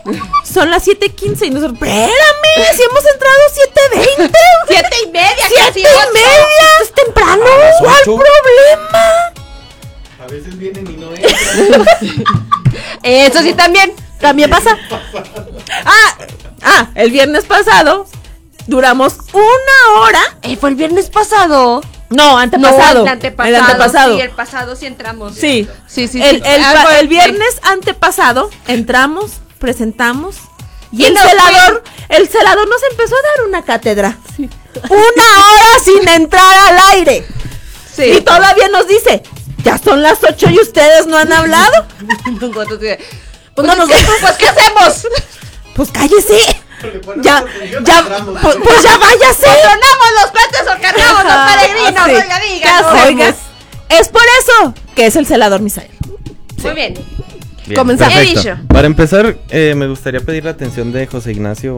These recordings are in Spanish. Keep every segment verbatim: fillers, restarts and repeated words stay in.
Son las siete quince y nosotros, espérame, si hemos entrado siete veinte. Siete y media. Siete y media. Es temprano. ¿Cuál problema? A veces vienen y no entran. Eso sí también. También pasa. Ah, ah, el viernes pasado duramos una hora. Eh, fue el viernes pasado. No, antepasado. No, el antepasado. El antepasado. Sí, el pasado sí entramos. Sí, sí, sí. El, sí. el, Ah, el viernes antepasado entramos, presentamos y, y el celador, fue? el celador nos empezó a dar una cátedra. Sí. Una hora sin entrar al aire. Sí. Y todavía nos dice, ya son las ocho y ustedes no han hablado. Pues, no nos pues, pues ¿qué hacemos? Pues cállese. Ya, ya, pues, pues ya váyase. Tronamos los puentes o cargamos los peregrinos. Sí. Oiga, diga. Oiga, es por eso que es el celador Misael. Sí. Muy bien. Bien, comenzamos. perfecto. Para empezar, eh, me gustaría pedir la atención de José Ignacio.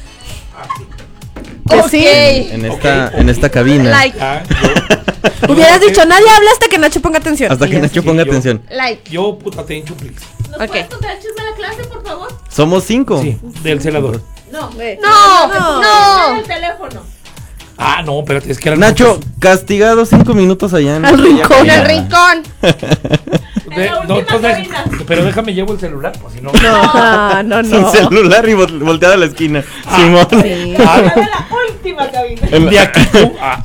Que okay. sí. En, en esta, en esta cabina. Like. Ah, yo, Hubieras yo, dicho, yo, nadie habla hasta que Nacho ponga atención. Hasta que Nacho sí, ponga yo, atención. Like. Yo, puta, atención, please. ¿Nos okay. puedes contar el chisme de la clase, por favor? Somos cinco. Sí, del celador. No, no, no. no. El teléfono. Ah, no, espérate, es que era Nacho, castigado cinco minutos allá en Al rincón. En el rincón. De, no, entonces, pero déjame llevo el celular, pues si no. No, no, no. Sin celular y vol volteado a la esquina. Ah, Simón. Sí. Ah, La última cabina. de aquí tú. Ah.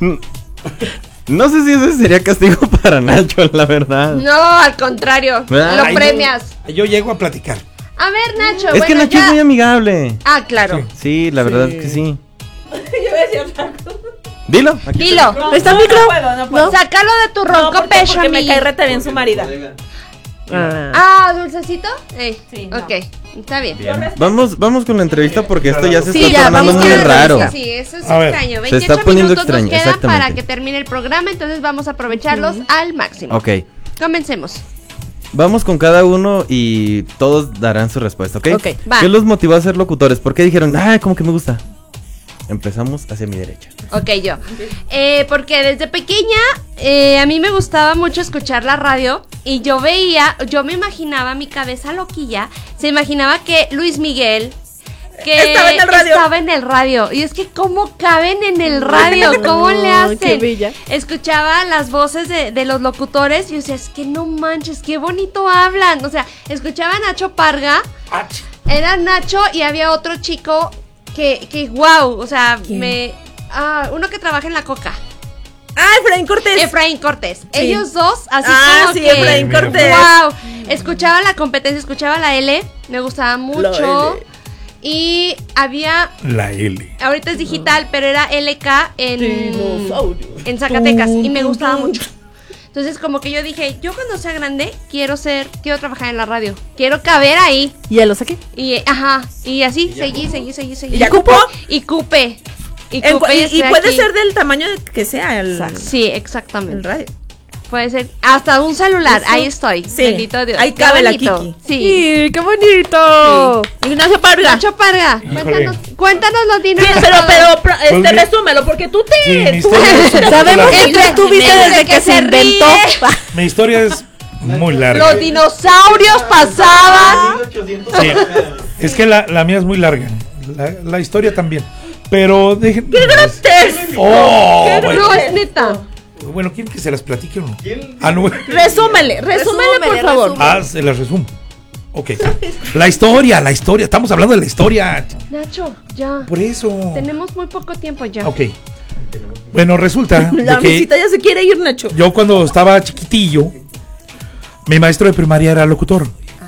No sé si ese sería castigo para Nacho, la verdad. No, al contrario. Ay, lo premias. Yo, yo llego a platicar. A ver, Nacho. Es bueno, que Nacho ya... es muy amigable. Ah, claro. Sí, la verdad Sí. que sí. Yo voy a decir otra cosa. Dilo. Aquí Dilo. No, ¿está el micro? No puedo, no puedo. ¿No? Sácalo de tu ronco No, porque, pecho, porque me amigo. cae rete bien su marida. Ah. Ah, ¿dulcecito? Eh, Sí, no. ok, está bien. Bien. Vamos, vamos con la entrevista porque esto ya se Sí, está ya, tornando vamos muy con la raro. entrevista. Sí, eso es A ver, extraño. se veintiocho está poniendo minutos extraño, nos quedan exactamente. para que termine el programa, entonces vamos a aprovecharlos al máximo. Ok. Comencemos. Vamos con cada uno y todos darán su respuesta, ¿ok? Ok, va. ¿Qué los motivó a ser locutores? ¿Por qué dijeron, ay, como que me gusta? Empezamos hacia mi derecha. Ok, yo. Eh, porque desde pequeña eh, a mí me gustaba mucho escuchar la radio y yo veía, yo me imaginaba, mi cabeza loquilla, se imaginaba que Luis Miguel... Que Estaba en el radio. Estaba en el radio. Y es que cómo caben en el radio, cómo le Qué hacen. bella. Escuchaba las voces de, de los locutores y yo decía, es que no manches, qué bonito hablan. O sea, escuchaba a Nacho Parga, Ah, ch- era Nacho y había otro chico que, que wow, o sea, ¿Quién? me... Ah, uno que trabaja en la Coca. Ah, Efraín Cortés. Efraín Cortés. Sí. Ellos dos, así Ah, como sí, que... Efraín Mira, Cortés. Wow, escuchaba la competencia, escuchaba la L, me gustaba mucho. L. Y había, la L. ahorita es digital, pero era L K en, Dinosaurio. en Zacatecas y me gustaba mucho. Entonces como que yo dije, yo cuando sea grande quiero ser, quiero trabajar en la radio, quiero caber ahí. ¿Y ya lo saqué? Y eh, ajá, y así, seguí, seguí, seguí, seguí. ¿Y ya cupo? Y cupe. Y, En cu- cupe y, y estoy puede aquí. ser del tamaño de que sea el, Sí, el exactamente. radio. Puede ser hasta un celular, Eso. ahí estoy. Sí, Bendito Dios. ahí Qué cabe la bonito. Kiki. Sí. ¡Sí, qué bonito! Ignacio Parga. Nacho Parga, Híjole. cuéntanos, cuéntanos los dinos. Sí, pero, pero, pro- este, Pues mi- resúmelo, porque tú te... Sí, mi tú- historia es- Sabemos que Entre- tú estuviste entre desde que que se se inventó. ríe. Mi historia es muy larga. Los dinosaurios pasaban. Sí, es que la, la mía es muy larga. La, la historia también. Pero dejen. ¡Qué grotesco! Oh, No, bueno. es neta. Bueno, ¿quieren que se las platique o no? Ah, no. Resúmele, resúmele, por Resúmele, favor. resúmele. Ah, se las resumo. Ok. La historia, la historia. Estamos hablando de la historia. Nacho, ya. Por eso. Tenemos muy poco tiempo ya. Ok. Bueno, resulta de La que visita ya se quiere ir, Nacho. yo cuando estaba chiquitillo, mi maestro de primaria era locutor.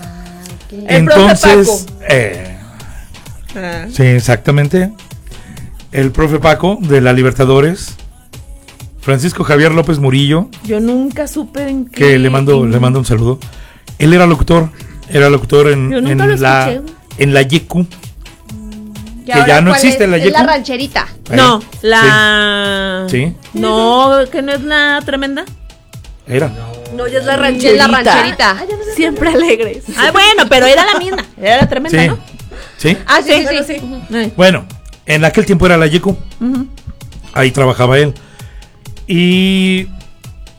El profe Entonces, Paco. eh, Ah. sí, exactamente. El profe Paco de la Libertadores, Francisco Javier López Murillo, Yo nunca supe en qué... que le mando, le mando un saludo. Él era locutor, era locutor en, Yo nunca en lo la escuché. en la Yecu. ¿Y que ahora ya no cuál existe es? la Es la Yecu. rancherita. No, Eh, la... Sí, No, que no es la tremenda. era. No, ya es la Es rancherita. la rancherita. Siempre alegres. Ah, bueno, pero era la misma. Era la tremenda, Sí, ¿no? sí. Ah, sí, sí, Bueno, sí. Ay. Bueno, en aquel tiempo era la Yecu. Ujú. Ahí trabajaba él. Y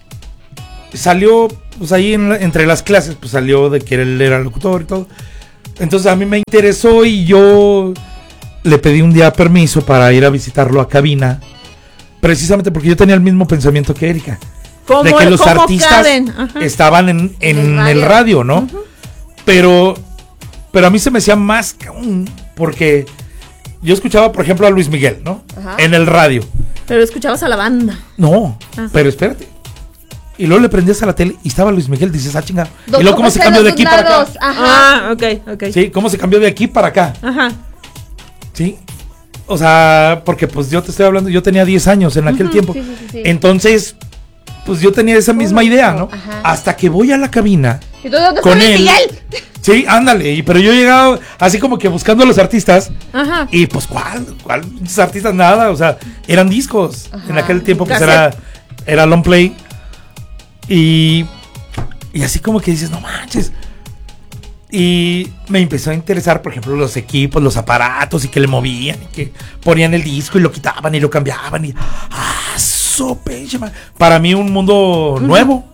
salió, pues ahí en la- entre las clases, pues salió de que él era locutor y todo. Entonces a mí me interesó y yo le pedí un día permiso para ir a visitarlo a cabina, precisamente porque yo tenía el mismo pensamiento que Erika, ¿Cómo, de que los cómo artistas caben? Ajá. estaban en, en En el el radio. radio, ¿no? Uh-huh. Pero, pero a mí se me hacía más cabrón, porque yo escuchaba, por ejemplo, a Luis Miguel, ¿no? Ajá. En el radio. Pero escuchabas a la banda. No, Ah. pero espérate. Y luego le prendías a la tele y estaba Luis Miguel, dices, ah, chingada. Dos Y luego cómo ojos se en cambió de los aquí para acá. lados. Ajá. Ah, ok, ok. Sí, cómo se cambió de aquí para acá. Ajá. Sí. O sea, porque pues yo te estoy hablando, yo tenía diez años en aquel tiempo. Sí, sí, sí, sí. Entonces, pues yo tenía esa misma idea, ¿no? Ajá. Hasta que voy a la cabina ¿Y tú dónde con está Luis él. Miguel? Sí, ándale. Y, pero yo llegaba así como que buscando a los artistas. Ajá. Y pues, ¿cuál? ¿Cuál? Pinches artistas? Nada. O sea, eran discos. Ajá. En aquel tiempo, pues Cassette. era, era long play. Y, y así como que dices, no manches. Y me empezó a interesar, por ejemplo, los equipos, los aparatos y que le movían y que ponían el disco y lo quitaban y lo cambiaban. Y, ¡ah, su pinche madre! Para mí, un mundo nuevo.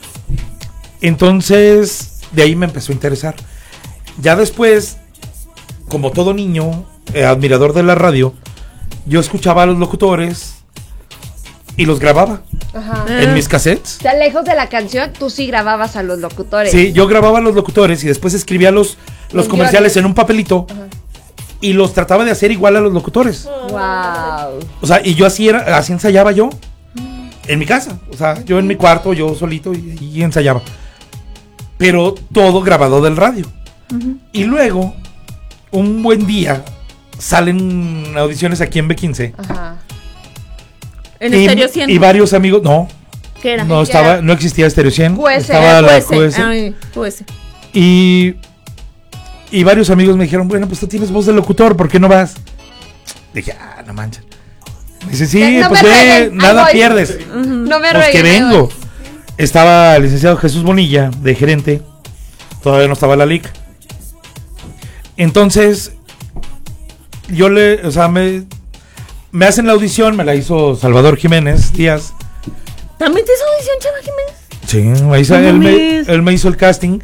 Entonces, de ahí me empezó a interesar. Ya después, como todo niño, eh, admirador de la radio, yo escuchaba a los locutores y los grababa Ajá. en mis cassettes. O sea, lejos de la canción, tú sí grababas a los locutores. Sí, yo grababa a los locutores y después escribía los, los Los comerciales guiones. en un papelito. Ajá. Y los trataba de hacer igual a los locutores. Wow. O sea, y yo así era, así ensayaba yo en mi casa. O sea, yo en mi cuarto, yo solito y, y ensayaba. Pero todo grabado del radio. Y luego, un buen día, salen audiciones aquí en B quince. Ajá. En y, Estéreo cien. y varios amigos, no, ¿Qué era? no ¿Qué estaba, era? no existía Estéreo cien. Q S, estaba la Q S. Q S. Ay, Q S. Y, y varios amigos me dijeron, bueno, pues tú tienes voz de locutor, ¿por qué no vas? Dije, ah, no manches. Dice, sí, No pues me ve, rueguen, ahí nada voy. pierdes. No me Pues que rueguen, ahí vengo. voy. Estaba el licenciado Jesús Bonilla, de gerente. Todavía no estaba la L I C. Entonces, yo le, o sea, me, me hacen la audición, me la hizo Salvador Jiménez Díaz. ¿También te hizo audición, Chava Jiménez? Sí, me hizo- No él, me, mames. él me hizo el casting.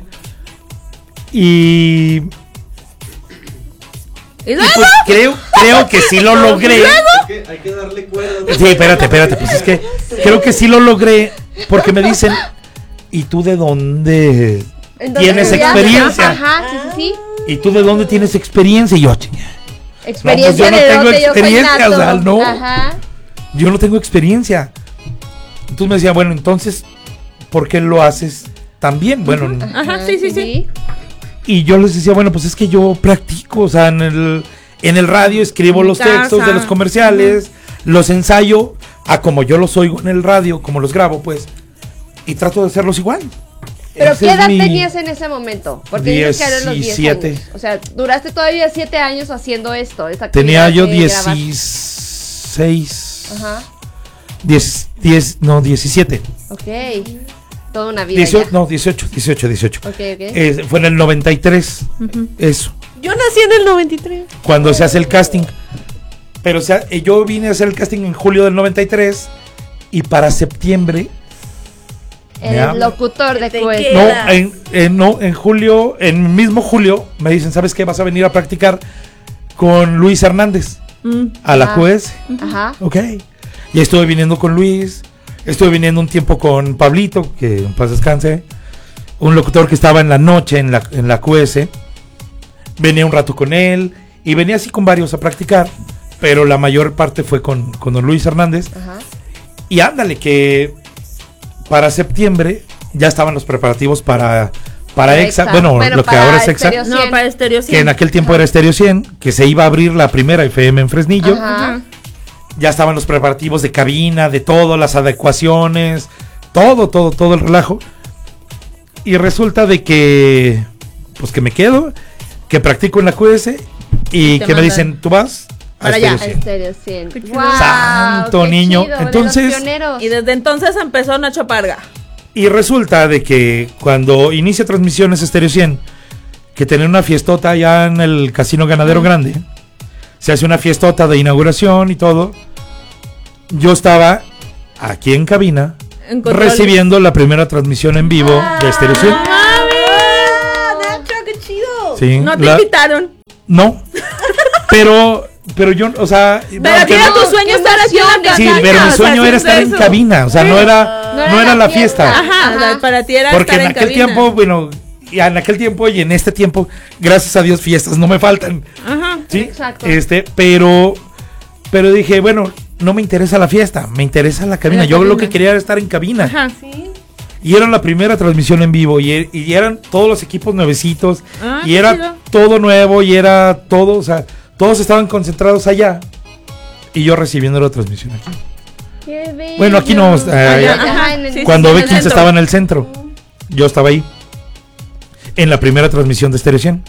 Y, ¿Y y luego? pues creo, creo que sí lo logré. Hay que, hay que darle cuerda. Sí, espérate, espérate, pues es que creo que sí lo logré porque me dicen, ¿y tú de dónde Entonces, tienes ya- experiencia? Ajá, sí, sí, sí. ¿Y tú de dónde tienes experiencia? Y yo, chinga, Experiencia yo no de tengo dónde yo soy experiencia, nato. o sea, no. Ajá. yo no tengo experiencia. Entonces me decía, bueno, entonces, ¿por qué lo haces tan bien? Bueno, Ajá, sí, sí, sí. y yo les decía, bueno, pues es que yo practico, o sea, en el, en el radio escribo En los casa. textos de los comerciales, los ensayo a como yo los oigo en el radio, como los grabo, pues, y trato de hacerlos igual. ¿Pero Ese qué es edad mi- tenías en ese momento? Porque dices que eran los diez diecisiete. años. O sea, duraste todavía siete años haciendo esto. esta Tenía actividad yo de grabar. dieciséis, Ajá. diez, diez, no, diecisiete. Ok. Toda una vida. dieciocho, ya. no, dieciocho, dieciocho, dieciocho. Ok, ok. Eh, fue en el noventa y tres, eso, Yo nací en el noventa y tres. cuando se hace el casting. Pero o sea, eh, yo vine a hacer el casting en julio del noventa y tres y para septiembre, me Eres habla. locutor de te Q S. queda. no, Era. en, en- no, en julio, en mismo julio, me dicen, ¿sabes qué? Vas a venir a practicar con Luis Hernández a la Ah. Q S. Ajá. Ok. Y estuve viniendo con Luis, estuve viniendo un tiempo con Pablito, que en paz descanse, un locutor que estaba en la noche en la, en la Q S. Venía un rato con él y venía así con varios a practicar, pero la mayor parte fue con, con don Luis Hernández. Ajá. Y ándale, que para septiembre ya estaban los preparativos para, para EXA, bueno, lo que para ahora es EXA, Estéreo No, cien. para Estéreo que en cien. aquel tiempo era Estéreo cien, que se iba a abrir la primera F M en Fresnillo. Ajá. Ya estaban los preparativos de cabina, de todo, las adecuaciones, todo, todo, todo el relajo. Y resulta de que, pues que me quedo, que practico en la Q S y Y te que me mandan dicen, tú vas a para allá. Estéreo cien. Estéreo cien. Qué chido. Guau, Santo qué niño. chido, de los Entonces- pioneros. Y desde entonces empezó Nacho Parga. Y resulta de que cuando inicia transmisiones Estéreo cien, que tenía una fiestota allá en el Casino Ganadero Grande, se hace una fiestota de inauguración y todo. Yo estaba aquí en cabina En controles. recibiendo la primera transmisión en vivo de Estéreo cien. ¡Ah, Nacho, qué chido! Sí, No te la- invitaron. No. Pero, pero yo, o sea. Pero aunque era no- tu sueño estar aquí en la Sí, cabina, pero mi o sea, sueño era siempre estar en eso. cabina. O sea, no era, no era la fiesta. Ajá, Ajá. o sea, para ti era Porque estar en en aquel cabina. tiempo, bueno, y en aquel tiempo y en este tiempo, gracias a Dios, fiestas no me faltan. Ajá. Sí, Exacto. este, pero, pero dije, bueno, no me interesa la fiesta, me interesa la cabina. La Yo lo cabina. que quería era estar en cabina. Ajá. Sí. Y era la primera transmisión en vivo y, e- y eran todos los equipos nuevecitos Ah, y qué era chido. todo nuevo y era todo, o sea, todos estaban concentrados allá y yo recibiendo la transmisión aquí. Qué bello. Bueno, aquí no, eh, Allá, allá. ajá, en el- Sí, sí, Cuando en el B quince centro. estaba en el centro, yo estaba ahí en la primera transmisión de Stereo cien.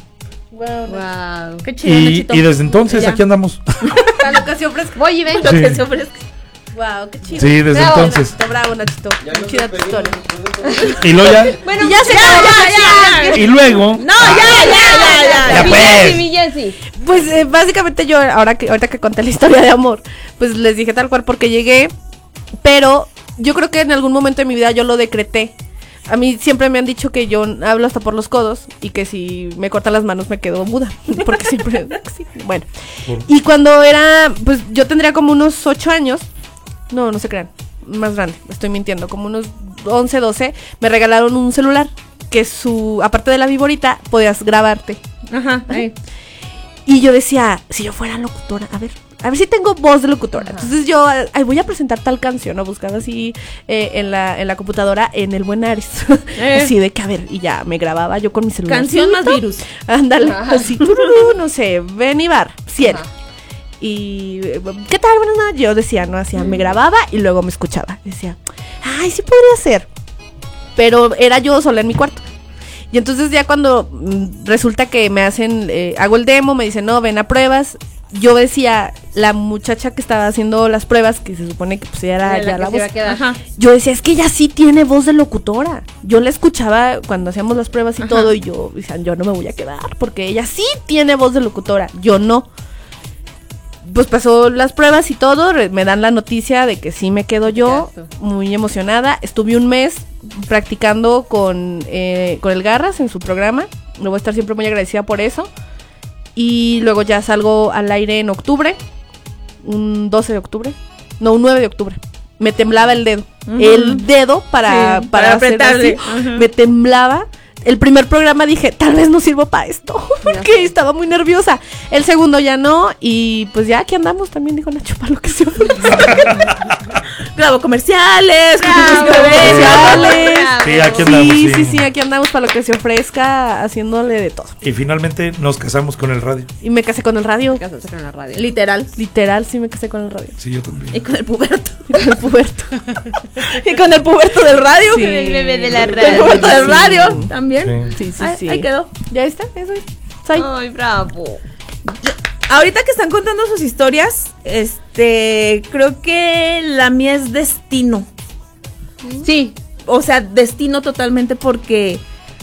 Wow. Qué chido, Y, Nachito. y desde entonces Ya. aquí andamos. La locación fresca. Voy y ven. Lo Sí. que se ofrezca. Wow, qué chido. Sí, desde Bravo, entonces. Nachito, bravo, Nachito. Ya Qué nos chida tu historia. despedimos. Y luego ya, Bueno, Ya se acabó, ya, ya. y luego, No, ya, ya, ya, ya. Ya Mi pues. Jessy, mi Jessy. Pues eh, básicamente yo, ahora que, ahorita que conté la historia de amor, pues les dije tal cual porque llegué, pero yo creo que en algún momento de mi vida yo lo decreté. A mí siempre me han dicho que yo hablo hasta por los codos y que si me cortan las manos me quedo muda, porque siempre... sí, bueno, y cuando era, pues yo tendría como unos ocho años, no, no se crean, más grande, estoy mintiendo, como unos once, doce, me regalaron un celular que su, aparte de la viborita, podías grabarte. Ajá, ahí. Y yo decía, si yo fuera locutora, a ver, a ver si tengo voz de locutora. Entonces yo, ay, voy a presentar tal canción, ¿no? Buscaba así eh, en, la, en la computadora, en el buen Ares. Eh. Así de que, a ver, y ya me grababa yo con mi celular. Canción más virus. Ándale, Ajá. así, tururú, no sé, ven y bar, cien. Ajá. Y, eh, ¿qué tal? Buenas noches. Yo decía, no, hacía, me grababa y luego me escuchaba. Decía, ay, sí podría ser. Pero era yo sola en mi cuarto. Y entonces ya cuando mm, resulta que me hacen, eh, hago el demo, me dicen, no, ven a pruebas. Yo decía, la muchacha que estaba haciendo las pruebas, que se supone que pues ella era Era la ya que la se voz. iba a quedar. Ajá. Yo decía, es que ella sí tiene voz de locutora. Yo la escuchaba cuando hacíamos las pruebas y Ajá. todo, y yo decía, yo no me voy a quedar, porque ella sí tiene voz de locutora, yo no. Pues pasó las pruebas y todo, re- me dan la noticia de que sí me quedo yo, Exacto. muy emocionada. Estuve un mes practicando con, eh, con el Garras en su programa, le voy a estar siempre muy agradecida por eso. Y luego ya salgo al aire en octubre, un doce de octubre, no, un nueve de octubre. Me temblaba el dedo, Ujú. el dedo para, Sí, para, para hacer apretarle. así, Ajá. me temblaba. El primer programa dije, tal vez no sirvo para esto, porque estaba muy nerviosa. El segundo ya no, y pues ya aquí andamos, también dijo Nacho, para lo que se ofrece. Grabo comerciales, Bravo. comerciales. sí, aquí andamos. Sí, Sí, sí, sí, aquí andamos para lo que se ofrezca, haciéndole de todo. Y finalmente nos casamos con el radio. Y me casé con el radio, Casarse con la radio. literal. literal, sí me casé con el radio. Sí, yo también. Y con el puberto. Y con el puberto. Y con el puberto del radio. Sí. El bebé de la El radio. puberto del Sí. radio también. Sí. Sí, sí, Ahí- sí. ahí quedó. Ya está, eso es. Soy. Ay, bravo. Ahorita que están contando sus historias, este, creo que la mía es destino. Sí. O sea, destino totalmente porque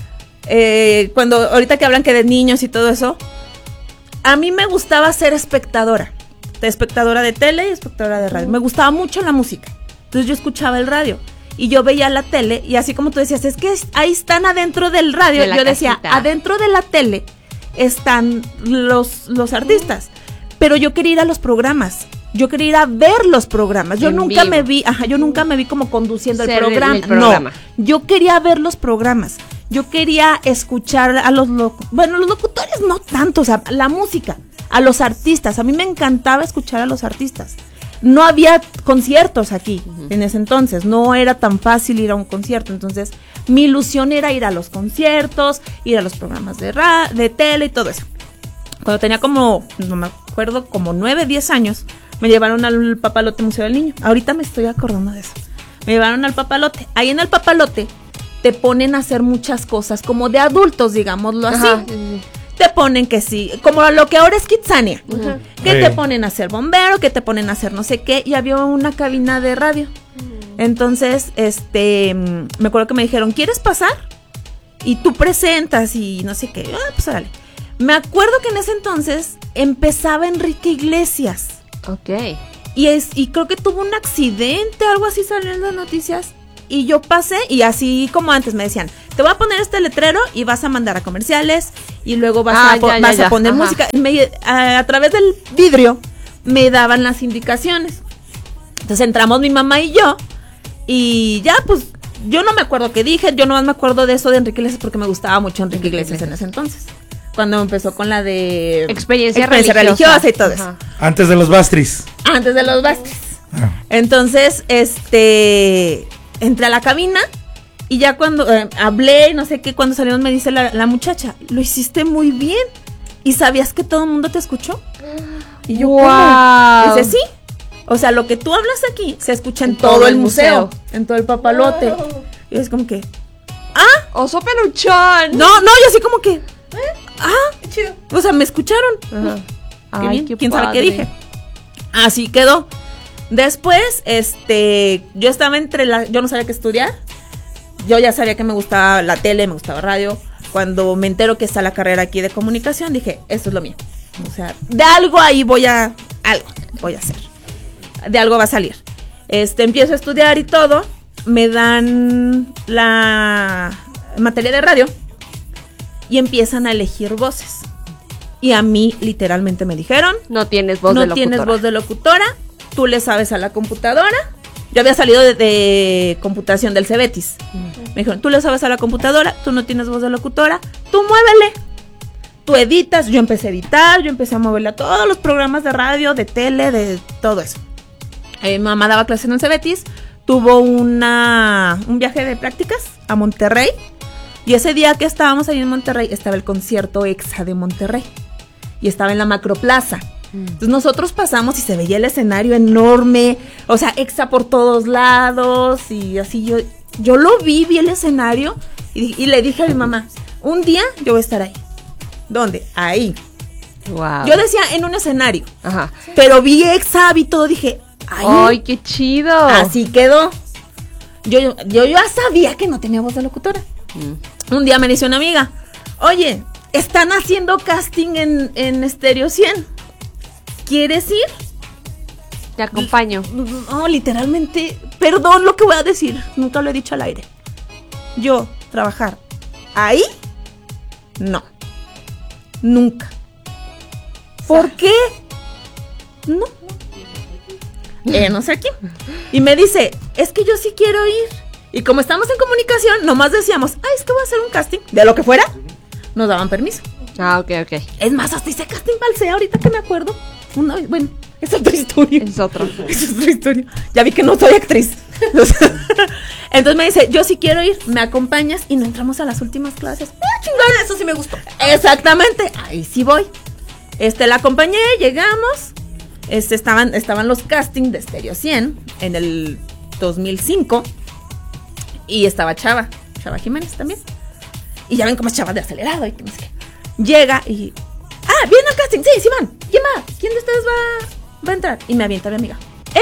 eh, cuando ahorita que hablan que de niños y todo eso, a mí me gustaba ser espectadora, de espectadora de tele y espectadora de radio. Me gustaba mucho la música, entonces yo escuchaba el radio y yo veía la tele y así como tú decías, es que es- ahí están adentro del radio. De la Yo decía, casita. adentro de la tele están los, los artistas, pero yo quería ir a los programas. Yo quería ir a ver los programas. Yo En nunca vivo. me vi, ajá, yo nunca me vi como conduciendo el Ser el- programa. el programa. No, yo quería ver los programas. Yo quería escuchar a los locutores. Bueno, los locutores no tanto, o sea, la música, a los artistas. A mí me encantaba escuchar a los artistas. No había conciertos aquí en ese entonces, no era tan fácil ir a un concierto. Entonces, mi ilusión era ir a los conciertos, ir a los programas de, ra de tele y todo eso. Cuando tenía como, no me acuerdo, como nueve, diez años, me llevaron al Papalote Museo del Niño. Ahorita me estoy acordando de eso. Me llevaron al Papalote. Ahí en el Papalote te ponen a hacer muchas cosas, como de adultos, digámoslo así. Ajá, sí, sí. Te ponen que sí, como lo que ahora es Kitsania. Ajá. Que Sí. te ponen a hacer bombero, que te ponen a hacer no sé qué. Y había una cabina de radio. Entonces, este, mm, me acuerdo que me dijeron, ¿quieres pasar? Y tú presentas y no sé qué. Ah, pues órale. Me acuerdo que en ese entonces empezaba Enrique Iglesias. Ok. Y, es, y creo que tuvo un accidente, algo así salió en las noticias. Y yo pasé, y así como antes me decían, te voy a poner este letrero y vas a mandar a comerciales y luego vas, Ah, a, po- ya, ya, vas ya. a poner Ajá. música. Me- a, a través del vidrio me daban las indicaciones. Entonces entramos mi mamá y yo y ya pues yo no me acuerdo qué dije, yo nomás me acuerdo de eso de Enrique Iglesias porque me gustaba mucho Enrique Iglesias en ese entonces. Cuando empezó con la de Experiencia religiosa. religiosa y todo eso. Ajá. Antes de los Bastris. Antes de los Bastis. Ah. Entonces, este, entré a la cabina y ya cuando eh, hablé y no sé qué, cuando salimos me dice la, la muchacha, lo hiciste muy bien. ¿Y sabías que todo el mundo te escuchó? Y yo, Wow. ¿cómo? Dice, sí. O sea, lo que tú hablas aquí se escucha en, todo, el museo, en todo el papalote. Y es como que, Oso peluchón. no, no, yo así como que, ah, o sea, me escucharon. Ajá. Qué Ay, bien, qué quién sabe qué padre. dije. Así quedó. Después, este, yo estaba entre la, yo no sabía qué estudiar. Yo ya sabía que me gustaba la tele, me gustaba radio. Cuando me entero que está la carrera aquí de comunicación, dije, esto es lo mío. O sea, de algo ahí voy a, algo voy a hacer. De algo va a salir. Este, empiezo a estudiar y todo. Me dan la materia de radio y empiezan a elegir voces. Y a mí literalmente me dijeron, No tienes voz no de locutora. tienes voz de locutora, tú le sabes a la computadora. Yo había salido de, de computación del Cebetis. Me dijeron, tú le sabes a la computadora, tú no tienes voz de locutora, tú muévele. Tú editas, yo empecé a editar, yo empecé a moverle a todos los programas de radio, de tele, de todo eso. Eh, mi mamá daba clases en el Cebetis, tuvo una, un viaje de prácticas a Monterrey. Y ese día que estábamos ahí en Monterrey, estaba el concierto EXA de Monterrey. Y estaba en la Macroplaza. Entonces nosotros pasamos y se veía el escenario enorme, o sea, EXA por todos lados y así yo, yo lo vi, vi el escenario y, y le dije a mi mamá, un día yo voy a estar ahí. ¿Dónde? Ahí. Wow. Yo decía en un escenario, Ajá. pero vi EXA, vi todo, dije, ahí. Ay, qué chido. Así quedó. Yo, yo ya sabía que no tenía voz de locutora. Mm. Un día me dice una amiga, oye, están haciendo casting en, en Stereo cien. ¿Quieres ir? Te acompaño. No, literalmente, perdón lo que voy a decir, nunca lo he dicho al aire. Yo, trabajar ahí, no. Nunca. ¿Por qué? No. Eh, no sé aquí. Y me dice, es que yo sí quiero ir. Y como estamos en comunicación, nomás decíamos, ay, es que voy a hacer un casting. De lo que fuera, nos daban permiso. Ah, ok, ok. Es más, hasta hice casting balsé, ahorita que me acuerdo. Una vez, bueno, es otra historia. Es otro. Es otra historia. Ya vi que no soy actriz. Entonces me dice, yo sí quiero ir, me acompañas y no entramos a las últimas clases. ¡Ah, chingada! Eso sí me gustó. Exactamente, ahí sí voy. Este, la acompañé, llegamos. Este, estaban, estaban los castings de Stereo cien en el dos mil cinco. Y estaba Chava, Chava Jiménez también. Y ya ven cómo es Chava de acelerado y que no sé qué. Llega y... Ah, viene al casting, sí, sí van. ¿Quién va? ¿Quién de ustedes va, va a entrar? Y me avienta mi amiga.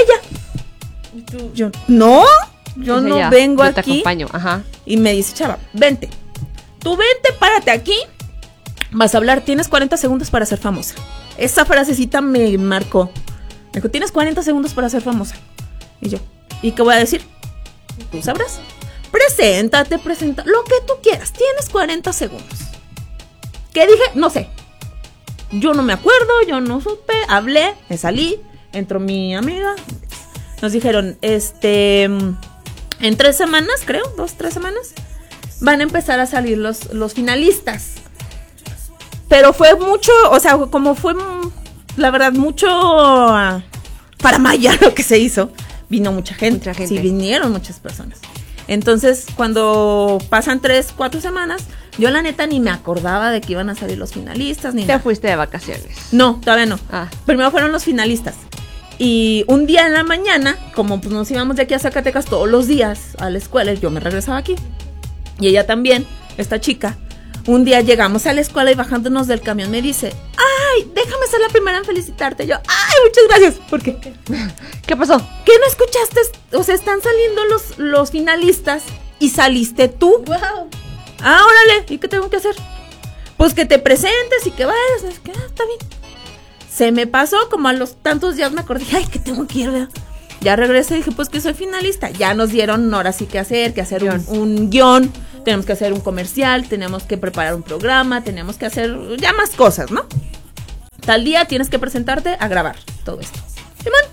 Ella. Yo, no, yo Dice no ya, vengo yo te aquí. acompaño, ajá. Y me dice, Chava, vente. Tú vente, párate aquí. Vas a hablar, tienes cuarenta segundos para ser famosa. Esa frasecita me marcó. Me dijo, tienes cuarenta segundos para ser famosa. Y yo, ¿y qué voy a decir? Tú sabrás. Preséntate, presenta lo que tú quieras. Tienes cuarenta segundos. ¿Qué dije? No sé. Yo no me acuerdo, yo no supe. Hablé, me salí. Entró mi amiga. Nos dijeron, este... En tres semanas, creo, dos, tres semanas, van a empezar a salir los, los finalistas. Pero fue mucho, o sea, como fue, la verdad, mucho uh, para Maya lo que se hizo. Vino mucha gente. Mucha gente. Sí, vinieron muchas personas. Entonces, cuando pasan tres, cuatro semanas, yo la neta ni me acordaba de que iban a salir los finalistas, ni Te nada. fuiste de vacaciones. No, todavía no. Ah. Primero fueron los finalistas. Y un día en la mañana, como pues nos íbamos de aquí a Zacatecas todos los días a la escuela, yo me regresaba aquí. Y ella también, esta chica. Un día llegamos a la escuela y bajándonos del camión me dice, ay, déjame ser la primera en felicitarte. Yo, ay, muchas gracias. ¿Por qué? ¿Qué pasó? ¿Qué no escuchaste? O sea, están saliendo los, los finalistas y saliste tú. Wow. Ah, órale, ¿y qué tengo que hacer? Pues que te presentes y que vayas. Es que, ah, está bien. Se me pasó, como a los tantos días me acordé, ay, que tengo que ir, ¿verdad? Ya regresé y dije, pues que soy finalista. Ya nos dieron ahora sí que hacer, que hacer un, un guión tenemos que hacer un comercial, tenemos que preparar un programa, tenemos que hacer ya más cosas, ¿no? Tal día tienes que presentarte a grabar todo esto. Simón.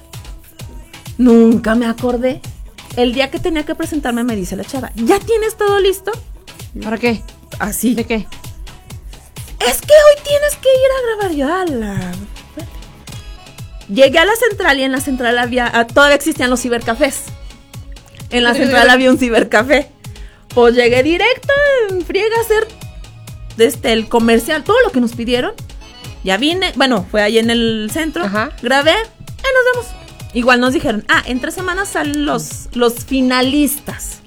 Nunca me acordé. El día que tenía que presentarme me dice la chava, ¿ya tienes todo listo? ¿Para qué? Así. ¿De qué? Es que hoy tienes que ir a grabar. Yo, a la... Llegué a la central y en la central había, ah, todavía existían los cibercafés. En la central había un cibercafé. Pues llegué directo en friega a hacer este, el comercial, todo lo que nos pidieron. Ya vine, bueno, fue ahí en el centro. Ajá. Grabé, eh, nos vemos. Igual nos dijeron, ah, en tres semanas salen los, los finalistas.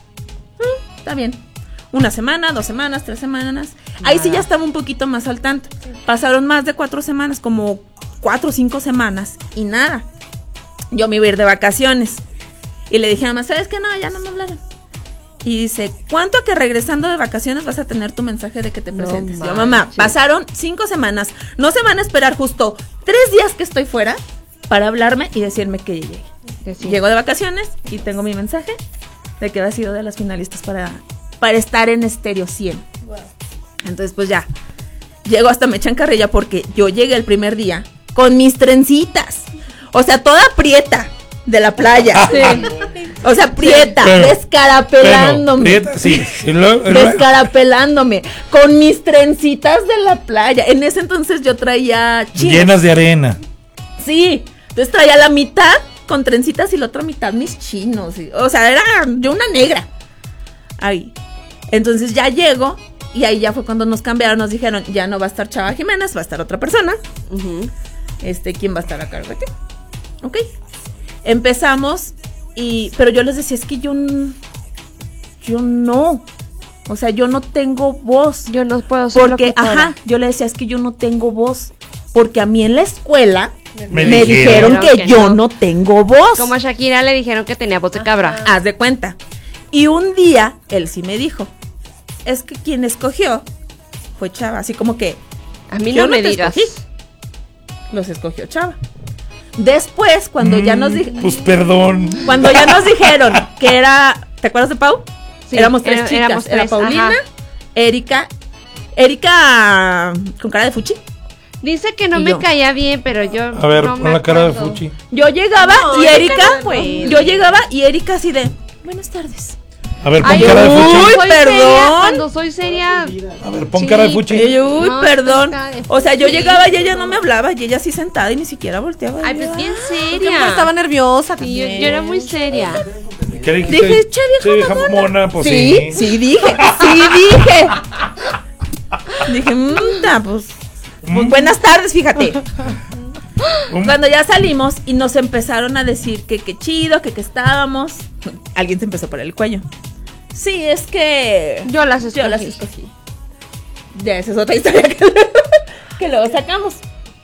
Mm, está bien. Una semana, dos semanas, tres semanas. Ahí sí ya estaba un poquito más al tanto. Pasaron más de cuatro semanas, como cuatro o cinco semanas. Y nada. Yo me iba a ir de vacaciones. Y le dije a mamá, ¿sabes qué? No, ya no me hablaron. Y dice, ¿cuánto que regresando de vacaciones vas a tener tu mensaje de que te presentes? No Yo, mamá, pasaron cinco semanas. No se van a esperar justo tres días que estoy fuera para hablarme y decirme que llegué. Que sí. Llego de vacaciones y tengo mi mensaje de que había sido de las finalistas para, para estar en Estéreo cien. Wow. Entonces, pues ya. Llego hasta me echan carrilla porque yo llegué el primer día con mis trencitas. O sea, toda prieta de la playa. Sí. O sea, prieta, Pero- descarapelándome. Bueno, prieta, sí. Y luego- y luego- Descarapelándome. Con mis trencitas de la playa. En ese entonces yo traía chinos. llenas de arena. Sí. Entonces traía la mitad con trencitas y la otra mitad mis chinos. y- o sea, era yo una negra. Ahí. Entonces ya llego. Y ahí ya fue cuando nos cambiaron. Nos dijeron, ya no va a estar Chava Jiménez, va a estar otra persona. Ujú. Este, ¿quién va a estar a cargo de ti? Ok. Empezamos y, pero yo les decía, es que yo, n- yo no, o sea, yo no tengo voz. Yo no puedo ser Porque, locutora. ajá, yo le decía, es que yo no tengo voz. Porque a mí en la escuela Me me, dijeron. dijeron que, que yo no. no tengo voz. Como a Shakira le dijeron que tenía voz de cabra. Haz de cuenta. Y un día, él sí me dijo, es que quien escogió fue Chava. Así como que, A mí yo no me te digas. escogí. Los escogió Chava. Después, cuando ya nos dijeron, Pues perdón. cuando ya nos dijeron que era, ¿te acuerdas de Pau? Sí, éramos tres era- chicas, éramos era tres, Paulina, ajá. Erika, Erika con cara de fuchi. Dice que no Y me yo. caía bien, pero yo A ver, no pon me la cara de acuerdo. Fuchi. Yo llegaba No, y Erika Erika, no puede. yo llegaba y Erika así de, buenas tardes. A ver, pon Ay, cara de uy, Fuchi. Soy perdón. seria, cuando soy seria. A ver, pon Sí, cara de Fuchi. Y yo, uy, No, perdón. pues, cara de O sea, yo fuchi. llegaba y ella no me hablaba y ella así sentada y ni siquiera volteaba. Ay, Y pues yo, bien ah. Porque seria. estaba nerviosa Sí, yo, también. yo era muy seria. ¿Qué dijiste? Dije, che, vieja Sí, vieja mona, pues sí, sí. sí dije, sí dije. Dije, mmm, pues, pues buenas tardes, fíjate. Um, Cuando ya salimos y nos empezaron a decir que qué chido, que que estábamos. Alguien se empezó por el cuello. Sí, es que Yo las escogí. yo las escogí. Ya, esa es otra historia que, que luego sacamos.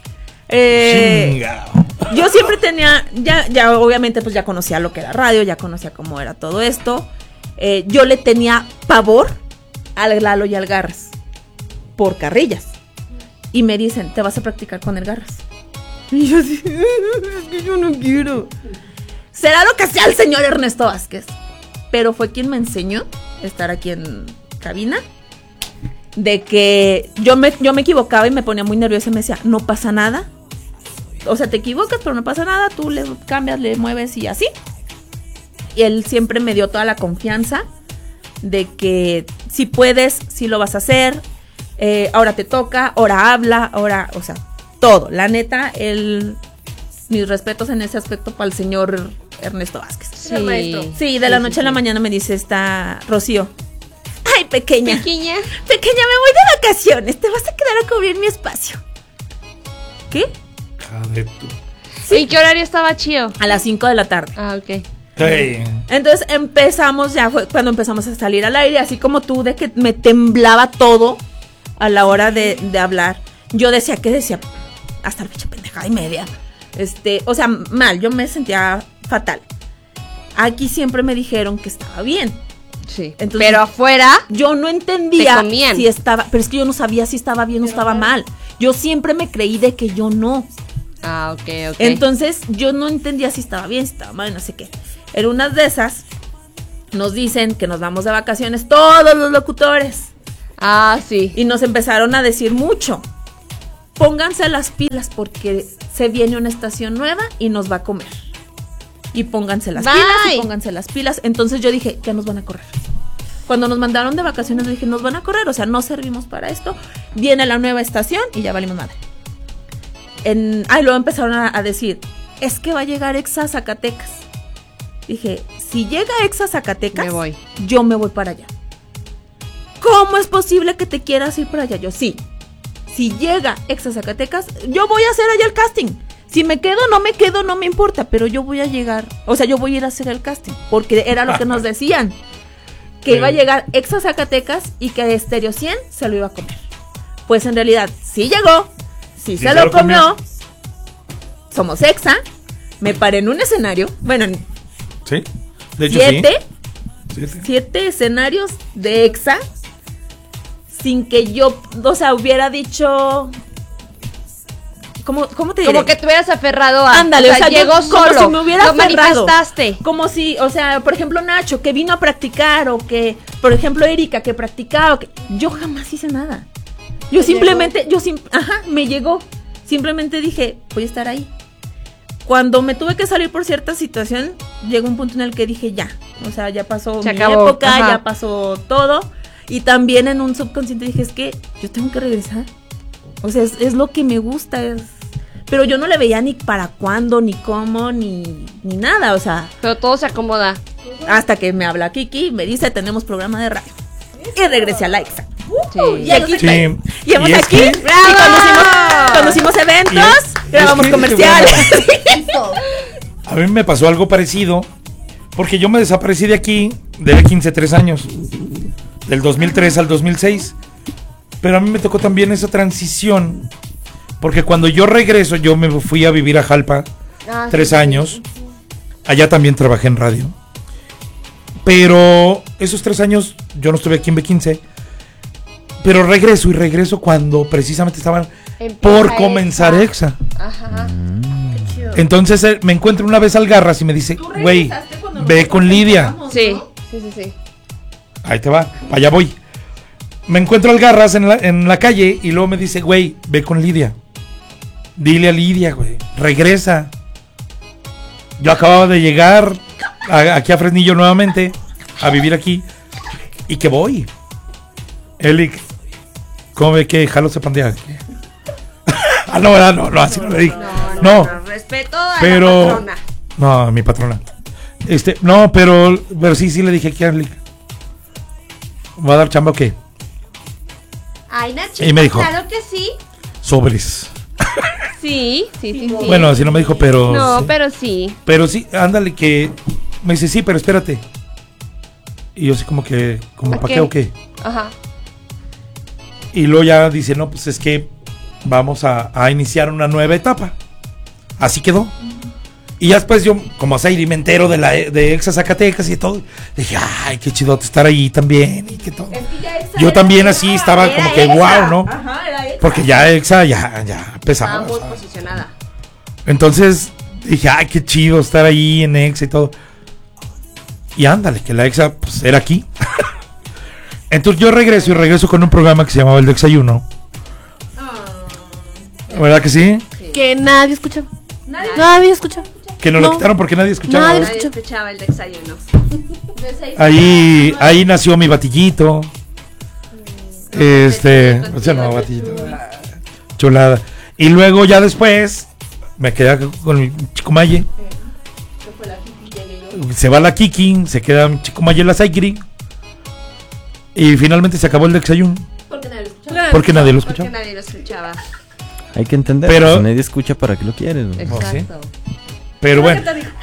Eh, Chinga. yo siempre tenía, ya, ya obviamente pues ya conocía lo que era radio, ya conocía cómo era todo esto. Eh, yo le tenía pavor al Lalo y al Garras por carrillas. Y me dicen, te vas a practicar con el Garras. Y yo así, es que yo no quiero. Será lo que sea el señor Ernesto Vázquez. Pero fue quien me enseñó a estar aquí en cabina. De que yo me, yo me equivocaba y me ponía muy nerviosa y me decía, no pasa nada. O sea, te equivocas, pero no pasa nada. Tú le cambias, le mueves y así. Y él siempre me dio toda la confianza de que si puedes, si lo vas a hacer. Eh, ahora te toca, ahora habla, ahora, o sea, todo. La neta, él, mis respetos en ese aspecto para el señor Ernesto Vázquez. Sí. maestro. Sí, de la Sí, noche sí, a la sí. mañana me dice esta Rocío. Ay, pequeña. Pequeña. Pequeña, me voy de vacaciones. Te vas a quedar a cubrir mi espacio. ¿Qué? Hija de tu- ¿Y qué horario estaba chido? A las cinco de la tarde. Ah, ok. Sí. Entonces empezamos, ya fue cuando empezamos a salir al aire, así como tú, de que me temblaba todo a la hora de, de hablar. Yo decía, ¿qué decía? Hasta la fecha pendejada y media. Este, o sea, mal, yo me sentía fatal. Aquí siempre me dijeron que estaba bien. Sí. Entonces- pero afuera. Yo no entendía Te comían. si estaba, pero es que yo no sabía si estaba bien o estaba mal. Yo siempre me creí de que yo no. Ah, ok, ok. Entonces yo no entendía si estaba bien, si estaba mal, no sé qué. En unas de esas, nos dicen que nos vamos de vacaciones todos los locutores. Ah, sí. Y nos empezaron a decir mucho. Pónganse las pilas porque se viene una estación nueva y nos va a comer. Y pónganse las Bye. pilas y pónganse las pilas. Entonces yo dije, ya nos van a correr. Cuando nos mandaron de vacaciones dije, nos van a correr, o sea, no servimos para esto. Viene la nueva estación y ya valimos madre. En, ay, luego empezaron a, a decir, es que va a llegar Exa Zacatecas. Dije, si llega Exa Zacatecas, Me voy. yo me voy para allá. ¿Cómo es posible que te quieras ir para allá? Yo, sí. Si llega Exa Zacatecas, yo voy a hacer allá el casting. Si me quedo, no me quedo, no me importa, pero yo voy a llegar, o sea, yo voy a ir a hacer el casting, porque era lo que nos decían, que iba a llegar Exa Zacatecas y que Estéreo cien se lo iba a comer. Pues en realidad, sí llegó, sí, Sí se, lo comió. Somos Exa, me paré en un escenario, bueno, en Sí. De hecho, siete, sí. Sí, sí. siete escenarios de Exa, sin que yo, o sea, hubiera dicho... ¿Cómo, cómo te diré? Como que te hubieras aferrado a. Ándale, o sea, yo- llegó como solo. si me hubiera lo aferrado. manifestaste. Como si, o sea, por ejemplo, Nacho, que vino a practicar, o que, por ejemplo, Erika, que practicaba, o que... yo jamás hice nada. Yo simplemente, yo sim, ajá, me llegó. Simplemente dije, voy a estar ahí. Cuando me tuve que salir por cierta situación, llegó un punto en el que dije, ya, o sea, ya pasó Se mi acabó, época, ajá. ya pasó todo. Y también en un subconsciente dije, es que yo tengo que regresar. O sea, es, es lo que me gusta, es... Pero yo no le veía ni para cuándo, ni cómo, ni, ni nada, o sea, Pero todo se acomoda. hasta que me habla Kiki y me dice, tenemos programa de radio. Y regresé a la Exa. Sí. Y aquí Sí. estoy. Y hemos Y es aquí, que- y conocimos, conocimos eventos, Y es- grabamos es que- comerciales. A mí me pasó algo parecido, porque yo me desaparecí de aquí, de quince, tres años, del dos mil tres al dos mil seis. Pero a mí me tocó también esa transición, porque cuando yo regreso, yo me fui a vivir a Jalpa, Ah, tres sí, sí. años. Allá también trabajé en radio. Pero esos tres años yo no estuve aquí en B quince. Pero regreso y regreso cuando precisamente estaban Empieza por comenzar Exa. Exa. Ajá. Entonces eh, me encuentro una vez al Garras y me dice, güey, ve con Lidia. Sí. Sí, sí, sí. Ahí te va, allá voy. Me encuentro al Garras en la, en la calle y luego me dice, güey, ve con Lidia. Dile a Lidia, güey, regresa. Yo acababa de llegar a- aquí a Fresnillo nuevamente, a vivir aquí, y que voy. Eli, ¿cómo ve que jalo se pandea? Ah, no, ¿verdad? no, no, así no le dije. No, Respeto a pero... la patrona. No, a mi patrona. Este, no, pero, pero sí, sí le dije aquí a Eli. ¿Va a dar chamba o qué? Ay, Nacho. Y me dijo- Claro que sí. Sobres. Sí, sí, sí, sí. Bueno, así no me dijo, pero... No, sí. pero sí. Pero sí, ándale, que... Me dice, sí, pero espérate. Y yo así como que... ¿Como ¿Pa para qué? qué o qué? Ajá. Y luego ya dice, no, pues es que vamos a, a iniciar una nueva etapa. Así quedó. Y ya después yo, como Zairi, me entero de la de Exa Zacatecas y todo. Dije, ay, qué chido estar ahí también y que todo. Yo también así estaba como que wow, ¿no? Ajá, era Exa. Porque ya Exa ya, ya Estaba pesaba. muy o sea. posicionada. Entonces dije, ay, qué chido estar ahí en Exa y todo. Y ándale, que la Exa pues era aquí. Entonces yo regreso y regreso con un programa que se llamaba El Desayuno. ¿Verdad que sí? Que nadie escucha. Nadie, escucha. Que nos No. lo quitaron porque nadie escuchaba. Nadie ¿verdad? Nadie escucha. escuchaba el desayuno. Ahí, ahí nació mi batillito. Este, o sea, no, batillito. Chulada. Y luego ya después me quedé con mi chico Maye. Se va la Kiki, se queda mi chico Maye la Saigri. Y finalmente se acabó el desayuno. Porque nadie lo escuchaba. Porque nadie lo escuchaba. Hay que entender. Pero- Si nadie escucha, ¿para qué lo quieres? güey? Exacto. Pero bueno.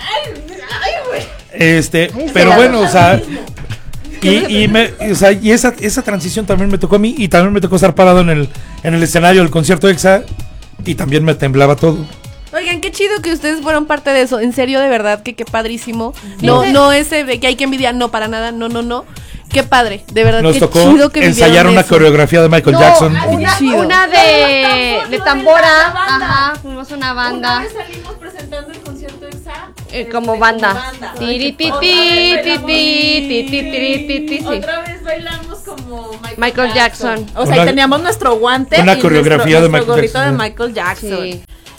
Este, Ay, pero se la bueno, o sea, y, y, me, o sea, y esa, esa transición también me tocó a mí y también me tocó estar parado en el, en el escenario del concierto Exa y también me temblaba todo. Oigan, qué chido que ustedes fueron parte de eso. En serio, de verdad, que qué padrísimo. No, Sí. no ese de que hay que envidiar, no, para nada, no, no, no. Qué padre, de verdad, Nos qué tocó chido que ensayar vivieron una eso. coreografía de Michael No, Jackson. Una, Chido. una de, de tambora. Ajá, fuimos una banda. salimos presentando el concierto Exa eh, como banda. Tiri, ti, ti, ti, ti, ti, ti, ti, ti, ti, sí. Otra vez bailamos como Michael, Michael Jackson. O sea, Una- y teníamos nuestro guante una y coreografía de nuestro, nuestro Michael gorrito Jackson. de Michael Jackson. Sí.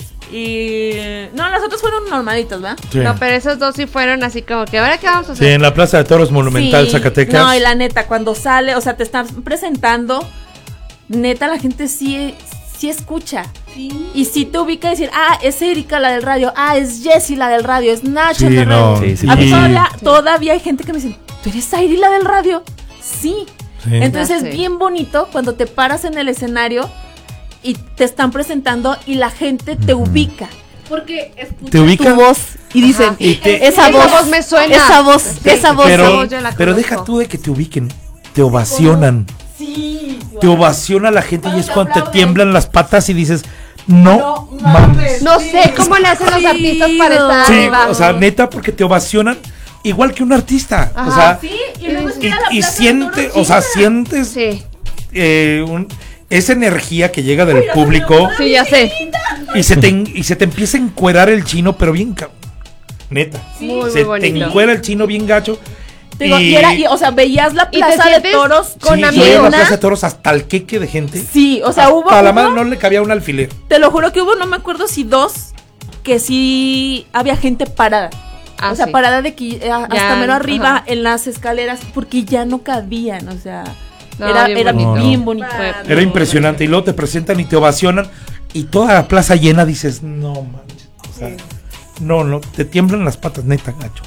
Y no, las otras fueron normalitas, ¿verdad? Sí. No, pero esos dos sí fueron así como que, ¿ahora qué vamos a Sí, hacer? en la Plaza de Toros Monumental, Sí. Zacatecas. No, y la neta, cuando sale, o sea, te están presentando, neta, la gente sí, sí escucha. Y sí te ubica y decir, ah, es Erika la del radio, ah, es Jessie la del radio, es Nacho Sí, la del no. radio. Sí, sí. A mí Y- todavía, todavía hay gente que me dice, ¿tú eres Airi la del radio? Sí. Sí. Entonces Ya es sé. bien bonito cuando te paras en el escenario y te están presentando y la gente te ubica. Porque escuchan ¿Te ubican? tu voz y dicen, Ajá. Y te- esa, Esa voz, voz me suena. Esa voz, Sí. esa voz. Esa Pero, voz yo la pero conozco. deja tú de que te ubiquen, te ovacionan. Sí. Te ovaciona la gente y Cuando es te cuando te aplauden. tiemblan las patas y dices, no, No mames. mames. No sé cómo le hacen los Sí, artistas para estar Sí, arriba. o sea, neta, porque te ovacionan igual que un artista. O Ajá, sea, Sí, y luego es y, que era la y Plaza de siente, Toros o sea, llena. sientes Sí, eh, un- esa energía que llega del público sí, ya sé. y se te en- y se te empieza a encuerar el chino, pero bien ca- neta. Muy, se muy te bonito. encuera el chino bien gacho. Te digo, y, era, y, o sea, veías la Y te plaza de sientes toros con sí, amigos. yo iba a la llena. Plaza de Toros hasta el queque de gente. Sí, o sea, hubo A la uno, mano no le cabía un alfiler. te lo juro que hubo, no me acuerdo si dos, que sí había gente parada. Ah, o sea, sí. parada de que eh, hasta Ya, mero arriba ajá. en las escaleras porque ya no cabían, o sea, No, era, bien era bonito. bien bonito. Fue- Era impresionante. Y luego te presentan y te ovacionan. Y toda la plaza llena dices, no manches. O sea, no, no, te tiemblan las patas, neta, gacho.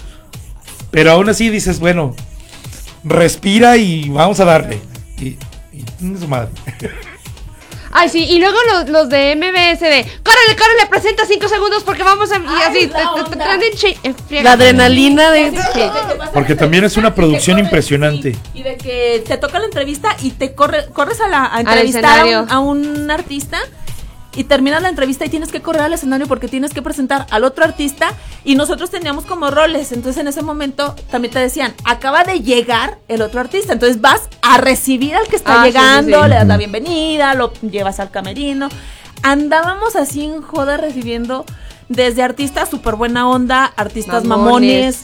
Pero aún así dices, bueno, respira y vamos a darle. Y, y chingue su madre. Ay, sí, y luego los, los de M B S de, córrele, córrele, presenta cinco segundos porque vamos a... Y Ay, así, la te, te- te onda. traen en chi- en friega. La adrenalina de... Porque también es una producción impresionante. Sí, y de que te toca la entrevista y te corre, corres a, la, a entrevistar a escenario. un, a un artista y terminas la entrevista y tienes que correr al escenario porque tienes que presentar al otro artista y nosotros teníamos como roles, entonces en ese momento también te decían, acaba de llegar el otro artista, entonces vas a recibir al que está Ah, sí, llegando, sí, sí. le das la bienvenida, lo llevas al camerino, andábamos así en joda recibiendo desde artistas súper buena onda, artistas Mamones. mamones,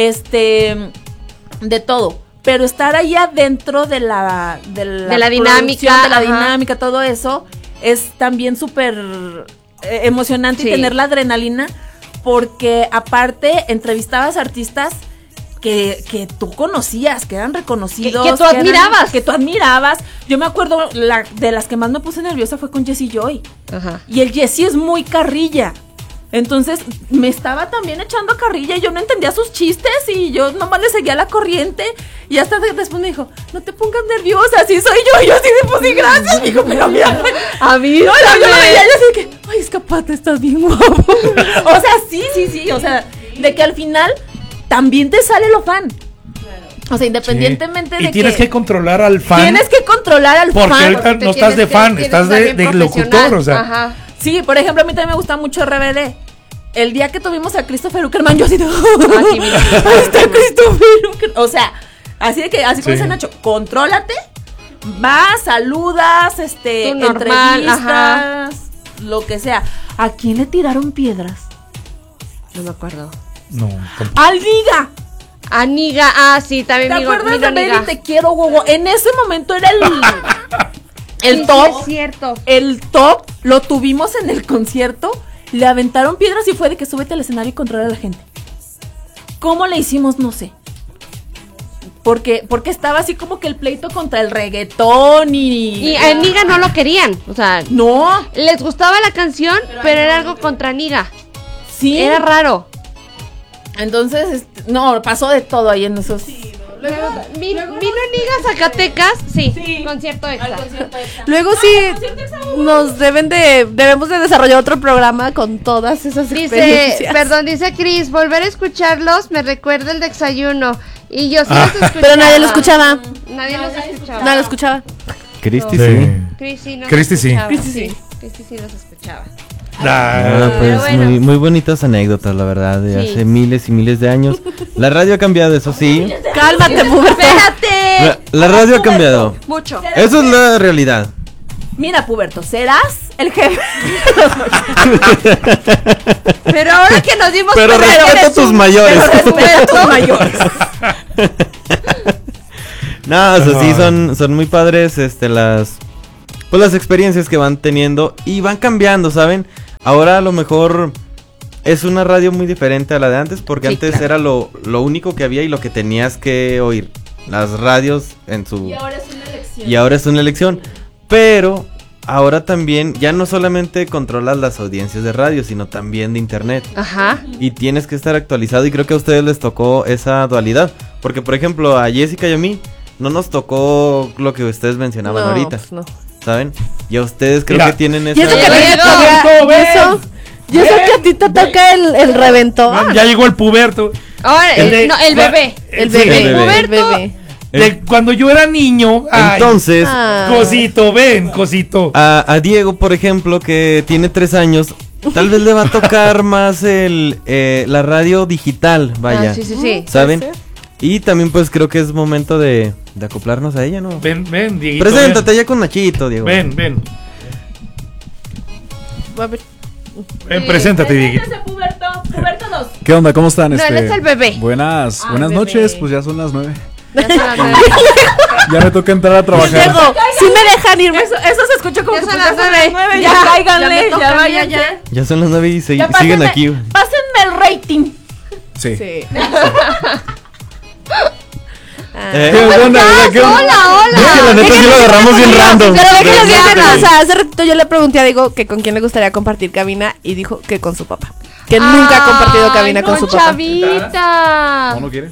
este, de todo. Pero estar ahí adentro de la, de la, De la dinámica, producción, de la ajá. dinámica, todo eso, es también súper eh, emocionante Sí. y tener la adrenalina, porque aparte entrevistabas artistas que, que tú conocías, que eran reconocidos. Que- que tú eran- admirabas. que tú admirabas. Yo me acuerdo, la, de las que más me puse nerviosa fue con Jessie Joy. Ajá. Y el Jessie es muy carrilla. Entonces me estaba también echando carrilla y yo no entendía sus chistes y yo nomás le seguía la corriente y hasta de- después me dijo, no te pongas nerviosa, así soy yo. Y yo así de, pues sí, gracias. Dijo, pero mira, A mí, no, no, yo lo veía y así de que, ay, escapate, estás bien guapo. O sea, sí, sí, sí, o sea, de que al final también te sale lo fan. O sea, independientemente Sí. de Y tienes que, que controlar al fan. tienes que controlar al Porque fan. ahorita Porque no estás tienes de que- fan, tienes estás que ser de, bien de locutor, profesional. o sea. Ajá. Sí, por ejemplo, a mí también me gusta mucho R B D. El día que tuvimos a Christopher Uckerman, yo así de... sí, mira. Ahí está Christopher Uckerman. O sea, así de que, así como Sí. dice Nacho, contrólate, vas, saludas, este, Tú normal, entrevistas, lo que sea. ¿A quién le tiraron piedras? No me acuerdo. No, tampoco. ¡Al Liga! Aniga, ah, sí, ¿Te también digo, acuerdas digo de Baby Aniga. Te Quiero, Gogo? En ese momento era el... El Sí, top. sí, es cierto. El top lo tuvimos en el concierto. Le aventaron piedras y fue de que súbete al escenario y controla a la gente. ¿Cómo le hicimos? No sé. Porque, porque estaba así como que el pleito contra el reggaetón y... Y a Niga no lo querían, o sea, No, les gustaba la canción, pero era algo contra Niga. sí. Era raro. Entonces, este, no, pasó de todo ahí en esos... Luego, vino, vino Niga a Zacatecas, sí, concierto extra. Luego sí nos deben de, debemos de desarrollar otro programa con todas esas Dice, experiencias. perdón, dice Cris, volver a escucharlos me recuerda el desayuno. Y yo sí los escuchaba. Pero nadie lo escuchaba. Nadie los escuchaba. Nadie lo escuchaba. Cristi, Sí. sí. Cris sí nos Cristi sí. escuchaba, Cristi sí. Cristi sí los escuchaba. Ah, Nah, pues Pero bueno. muy, muy bonitas anécdotas, la verdad, de Sí. hace miles y miles de años. La radio ha cambiado, eso sí. Cálmate, puberto. ¡Espérate! La, la radio ha cambiado. Mucho. Eso es la realidad. Mira, puberto, serás el jefe. Pero ahora Ahora que nos dimos Pero cuenta que respeta a eres tus un- mayores. pero respeta a tus mayores. No, o sea, sí, No. son, son muy padres este, las, pues, las experiencias que van teniendo y van cambiando, ¿saben? Ahora a lo mejor es una radio muy diferente a la de antes, porque Sí, antes claro. era lo, lo único que había y lo que tenías que oír. Las radios en su... Y ahora es una elección. Y ahora es una elección. Pero ahora también ya no solamente controlas las audiencias de radio, sino también de internet. Ajá. Y tienes que estar actualizado y creo que a ustedes les tocó esa dualidad. Porque, por ejemplo, a Jessica y a mí no nos tocó lo que ustedes mencionaban No, ahorita, pues no. ¿saben? Y a ustedes creo Mira. que tienen Y esa... eso que a ti te Llegó. toca, y eso, y eso que a ti te toca el, el reventón. Ya llegó el puberto. Ahora, El de- no, el bebé. El Sí, bebé, el bebé. el bebé. De cuando yo era niño. ay, Entonces, Ah. Cosito, ven, cosito. a, a Diego, por ejemplo, que tiene tres años, tal vez le va a tocar más el eh, la radio digital, vaya, Ah, sí, sí, sí. ¿saben? Y también pues creo que es momento de, de acoplarnos a ella, ¿no? Ven, ven, Dieguito. Preséntate ya con Nachito, Diego. Ven, ven. A ver, Ven, preséntate, Dieguito. Preséntese, Puberto, Puberto dos. ¿Qué onda? ¿Cómo están? No, él es el bebé. Buenas, Ah, buenas bebé. noches, pues ya son las nueve. Ya son las nueve. Ya me toca entrar a trabajar. Diego, si me dejan irme. Eso, eso se escucha como Ya que son pues las nueve. nueve, Ya, ya, ya cáiganle, me ya, toca, vayan, ya, ya. Ya son las nueve y se- Ya siguen pásenme- aquí. Pásenme el rating. Sí. Sí. Ah. Eh, ¿Qué onda? ¿Qué onda? Hola, es que la hola. neta sí lo agarramos bien random. Pero déjenles bien Preséntate. una cosa. Hace ratito yo le pregunté a Diego que con quién le gustaría compartir cabina y dijo que con su papá. Que nunca ha compartido cabina Ay, con no, su papá. Chavita. ¿No, no quiere?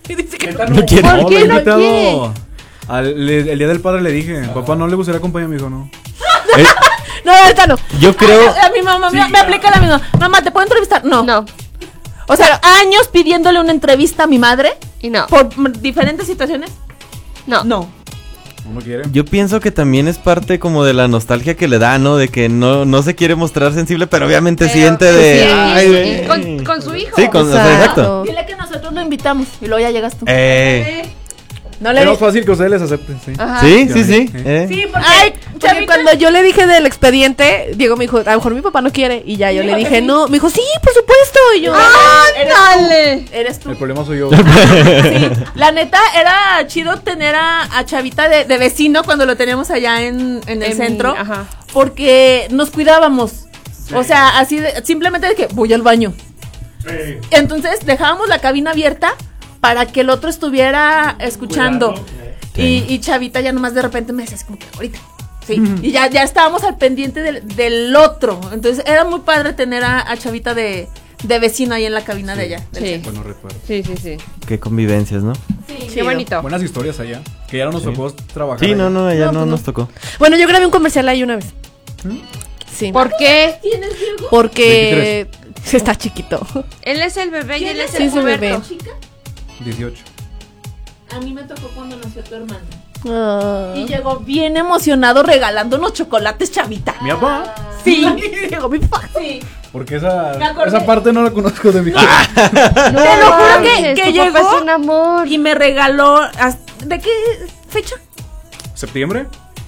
No quiere. ¿Por qué lo he no invitado. quiere? Al- le- el día del padre le dije, papá, ¿no le gustaría acompañar a mi hijo? No. Eh, No, ahorita no. yo creo... A mi mamá me, me aplica la misma. Mamá, ¿te puedo entrevistar? No. No, O sea, años pidiéndole una entrevista a mi madre y no. por m- diferentes situaciones. No. No. ¿No, no quiere? Yo pienso que también es parte como de la nostalgia que le da, ¿no? De que no, no se quiere mostrar sensible, pero obviamente Pero, siente pues, de... sí, "Ay, y- güey". y con, con su hijo. Sí, con, o sea, exacto. Dile que nosotros lo invitamos y luego ya llegas tú. Eh, No Es más fácil que ustedes les acepten, sí. Ajá. sí, sí, Sí. sí. Sí. eh. Sí, porque, Ay, porque Chavita, cuando yo le dije del expediente, Diego me dijo, a lo mejor mi papá no quiere. Y ya yo le dije, no. Me dijo, sí, por supuesto. Y yo, ¡Ándale! eres tú. El problema soy yo. Sí, la neta era chido tener a, a Chavita de, de vecino cuando lo teníamos allá en, en el En- centro, ajá. porque nos cuidábamos. O sea, así de, simplemente de que voy al baño. Entonces dejábamos la cabina abierta para que el otro estuviera escuchando. Y, y Chavita ya nomás de repente me decía así como que ahorita. Sí, y ya, ya estábamos al pendiente del, del otro. Entonces era muy padre tener a, a Chavita de, de vecino ahí en la cabina de ella. del Sí. centro. Bueno, recuerdo. Sí, sí, sí. Qué convivencias, ¿no? Qué bonito. Buenas historias allá. Que ya no nos tocó trabajar. Sí, allá. no, no, allá No, no, pues no. nos tocó. bueno, yo grabé un comercial ahí una vez. Sí. ¿Por qué? Porque está chiquito. Él es el bebé y él es Sí, el es el bebé. puberto. dieciocho. A mí me tocó cuando nació tu hermano. Ah. Y llegó bien emocionado regalándonos chocolates, Chavita. ¿Mi papá? Sí. Llegó mi papá. Sí. Porque esa, Me acordé. esa parte no la conozco de mi No, Te lo juro que- manches, que tu papá llegó es un amor. Y me regaló. hasta- ¿De qué fecha? ¿Septiembre?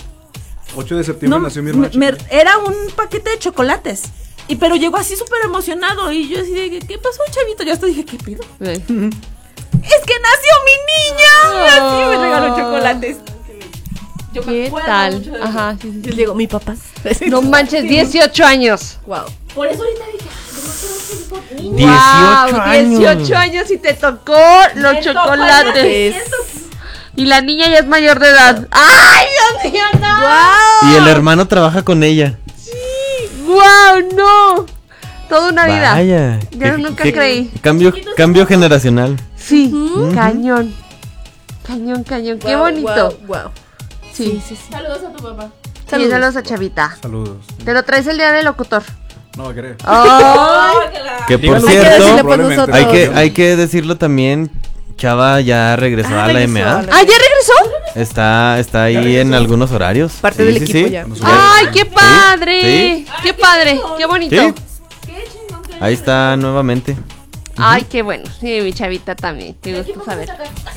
ocho de septiembre No, nació mi me- hermana. me- era un paquete de chocolates. Y pero llegó así súper emocionado. Y yo así de, ¿qué pasó, Chavito? Yo hasta dije, ¿qué pido? Sí. ¡Es que nació mi niña! Y así me regaló Oh. chocolates. Yo me ¿Qué acuerdo tal? mucho de eso. Ajá, sí, sí, Y sí. Diego, mi papá. No manches, dieciocho años. Wow. Por eso ahorita dije, "Ay, no quiero niña". dieciocho Guau, años. dieciocho años y te tocó los Me tocó chocolates. Es... Y la niña ya es mayor de edad. ¡Ay, Dios mío, no! Y el hermano trabaja con ella. ¡Guau, no! Toda una vida. Vaya. Yo qué- nunca qué creí. Cambio, cambio generacional. Sí, cañón. Cañón, cañón. Qué bonito. Wow, wow. Sí. Sí, sí. Saludos a tu papá. Sí, Saludos. saludos a Chavita. Saludos. Te lo traes el día del locutor. No va a querer. ¡Ay! Que por Díganlo Hay que ustedes, decirle cierto, pues probablemente. nosotros. hay que, hay que decirlo también. Chava ya regresó Ah, a la regresó M a A. la- ¿Ah, ya regresó? Está, está ahí en algunos horarios. Parte del equipo ya. ¡Ay, qué padre! Sí. ¡Qué padre! ¡Qué bonito! Sí. Ahí está nuevamente. Ay, qué bueno. Sí, mi Chavita también. Te gusta saber.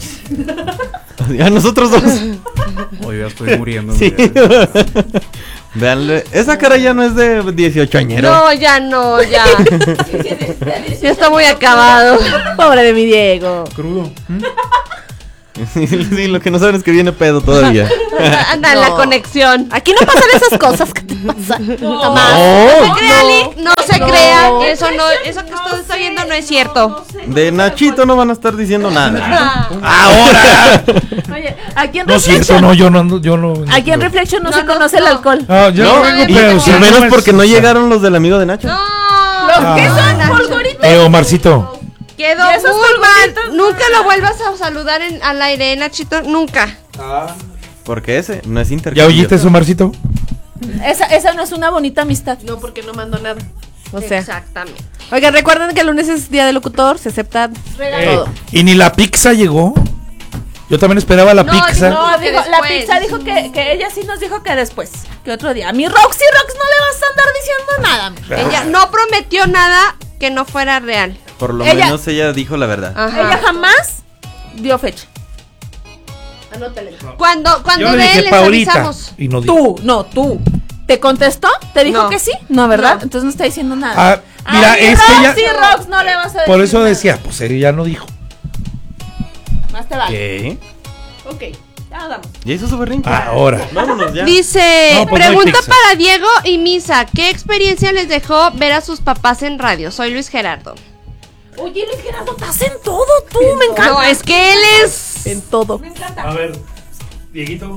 A nosotros dos. Oye, ya estoy muriendo. Sí. Veanle, esa cara ya no es de dieciocho añero. No, ya no, ya. Ya está muy acabado. Pobre de mi Diego. Crudo. ¿Mm? Sí, lo que no saben es que viene pedo todavía. Anda en la conexión. Aquí no pasan esas cosas. ¿Qué te pasa? Jamás. No se No, crea, Ali, no se No. crea. Eso no, eso que usted está viendo no es cierto. de Nachito no van a estar diciendo nada. ¡Ahora! Oye, aquí en No es cierto, Reflection. no, yo no, yo no. Aquí en Reflection no, No, se no, conoce el no. alcohol. No, yo No, no vengo, y, pero y si no menos me- porque no o sea, llegaron los del amigo de Nacho. No. Ah. ¿Qué son Nacho. polvoritos? Eh, Omarcito, Quedó ¿Y esos muy polvoritos? mal. Nunca lo vuelvas a saludar en, al aire, ¿eh, Nachito. Nunca. Porque ese no es ¿ya intercambio. oíste eso, Omarcito? Esa, esa no es una bonita amistad. No, porque no mando nada. O sea. Exactamente. Oigan, recuerden que el lunes es día del locutor, se acepta Eh, todo. ¿Y ni la pizza llegó? Yo también esperaba la No, pizza. dijo- No, que dijo, la después. pizza dijo que, que ella sí nos dijo que después, que otro día. A mi Roxy Rox no le vas a andar diciendo nada. mi. Ella no prometió nada que no fuera real. Por lo Ella- menos ella dijo la verdad. Ajá. Ella jamás dio fecha. Cuando, cuando Yo le de dije él les Paulita avisamos. y no dijo. Tú, no, tú. ¿Te contestó? ¿Te dijo No. que sí? No, ¿verdad? No. Entonces no está diciendo nada. Ah, mira, A mi es que Roxy ella. Rox no le vas a decir Por eso nada. decía, pues ella no dijo. Más te vale. ¿Qué? Ok, ya nos damos. Ya hizo su berrinche. Ahora. Vámonos ya. Dice, No, pues no hay pregunta pizza. para Diego y Misa, ¿qué experiencia les dejó ver a sus papás en radio? Soy Luis Gerardo. Oye, Luis Gerardo, estás en todo tú, me encanta. No, es que él es... En todo. A ver, Dieguito.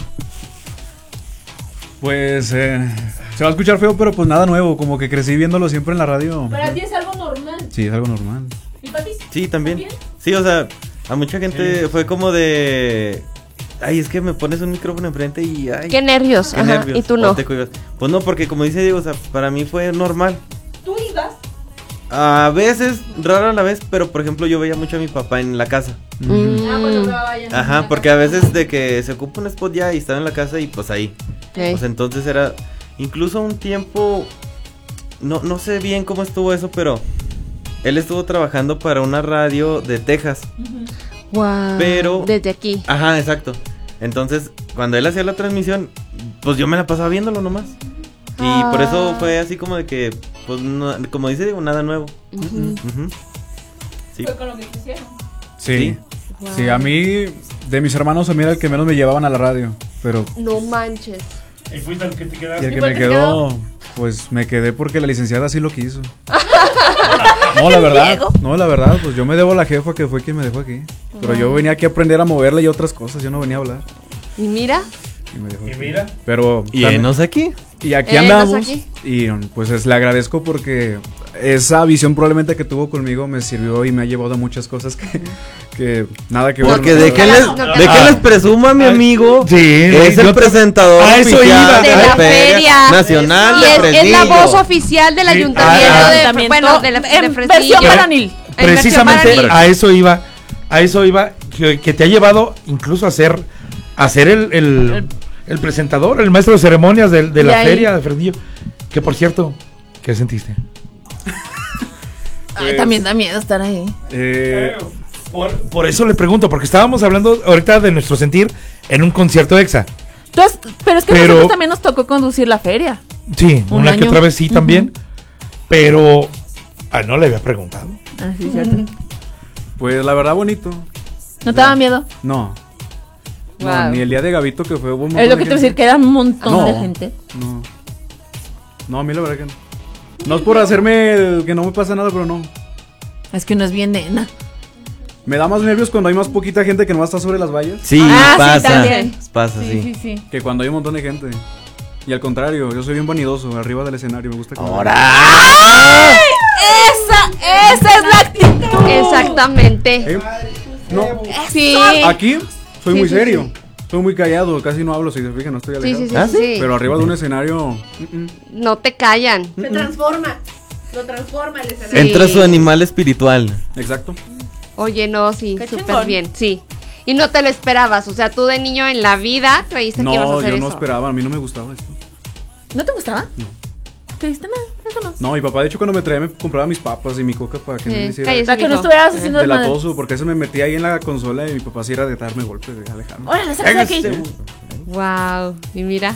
Pues eh, se va a escuchar feo, pero pues nada nuevo. Como que crecí viéndolo siempre en la radio. Para ti es algo normal. Sí, es algo normal. ¿Y para ti? Sí, también. ¿También? Sí, o sea, a mucha gente fue como de... Ay, es que me pones un micrófono enfrente y... Ay, Qué nervios, qué ajá, nervios. y tú no. O te cuidas. Pues no, porque como dice Diego, o sea, para mí fue normal. ¿Tú ibas? A veces, raro a la vez, pero por ejemplo yo veía mucho a mi papá en la casa. Mm, Ah, bueno, no vayan. Ajá, porque a veces de que se ocupa un spot ya y estaba en la casa y pues ahí. ok. Pues entonces era... Incluso un tiempo... No, no sé bien cómo estuvo eso, pero... Él estuvo trabajando para una radio de Texas. Guau, pero- desde aquí. Ajá, exacto. Entonces, cuando él hacía la transmisión, pues yo me la pasaba viéndolo nomás. Y por eso Ah. fue así como de que, pues, no- como dice, digo, nada nuevo. Ujú. Ujú. Sí. Fue con lo que quisieron. Sí. Sí, a mí, de mis hermanos, a mí era el que menos me llevaban a la radio. Pero No manches. ¿Y fuiste el que te y quedaste? el que por me qué te quedó, pues me quedé porque la licenciada así lo quiso. No, la verdad, no, la verdad, pues yo me debo a la jefa que fue quien me dejó aquí. Pero yo venía aquí a aprender a moverla y otras cosas, yo no venía a hablar. Y mira, Y me dejó Y aquí. mira. Pero Y también- enos aquí. y aquí Enos andamos. aquí. Y um, pues es- le agradezco porque esa visión probablemente que tuvo conmigo me sirvió y me ha llevado a muchas cosas que, que nada que ver. Porque ¿no? de que no, les, no, no, de no. que les presuma a mi amigo. Sí, Es yo el te- presentador a eso oficial iba. de la feria. nacional Y de es, es la Fresnillo. voz oficial del Sí. ayuntamiento Ah, de, ayuntamiento. bueno, de, la, de En Fresnillo. versión Que- varonil. En versión Precisamente varonil. a eso iba, a eso iba, que, que te ha llevado incluso a ser, a ser el, el, el presentador, el maestro de ceremonias de, de Y la ahí- feria de Fresnillo. Que por cierto, ¿qué sentiste? Ay, también da miedo estar ahí. Eh, Por, por eso le pregunto, porque estábamos hablando ahorita de nuestro sentir en un concierto EXA. Tú has- pero es que a Pero- nosotros también nos tocó conducir la feria. Sí, Un una que año. otra vez sí también. Pero ah, no le había preguntado. Ah, sí, cierto. pues la verdad bonito. ¿No te daba miedo? No. No, Wow. ni el día de Gabito que fue hubo un montón Es lo de que te voy a gente. decir, que era un montón No. de gente. No. No, a mí la verdad que no. No es por hacerme el que no me pasa nada, pero no. Es que no es bien nena. Me da más nervios cuando hay más poquita gente que no está sobre las vallas Sí, Ah, sí, pasa. también. Pasa, sí. Sí, sí, sí. que cuando hay un montón de gente. Y al contrario, yo soy bien vanidoso, arriba del escenario, me gusta que me- Esa, esa es la actitud. Exactamente. ¿Eh? No, Sí. aquí soy Sí, muy sí, serio. Soy muy callado, casi no hablo, si se fijan, no estoy Sí, alejado. sí, sí, ¿Ah, sí, sí. Pero arriba de un escenario, mm, mm. No te callan. Se transforma. Lo transforma el escenario. Sí. Entra su animal espiritual. exacto. Oye, no, sí, Qué súper chingón. bien, sí. Y no te lo esperabas, o sea, tú de niño en la vida creíste que ibas a No, hacer yo no eso. esperaba, a mí no me gustaba esto. ¿No te gustaba? No. ¿Te diste nada? Eso no. No, mi papá de hecho cuando me traía me compraba mis papas y mi coca para que Sí, no me hiciera cállese, Para que no mijo. estuvieras haciendo de desmadre. latoso, porque eso me metía ahí en la consola y mi papá sí era de darme golpes, de alejarme. Órale, sácate de aquí. Hágase. Wow, y mira.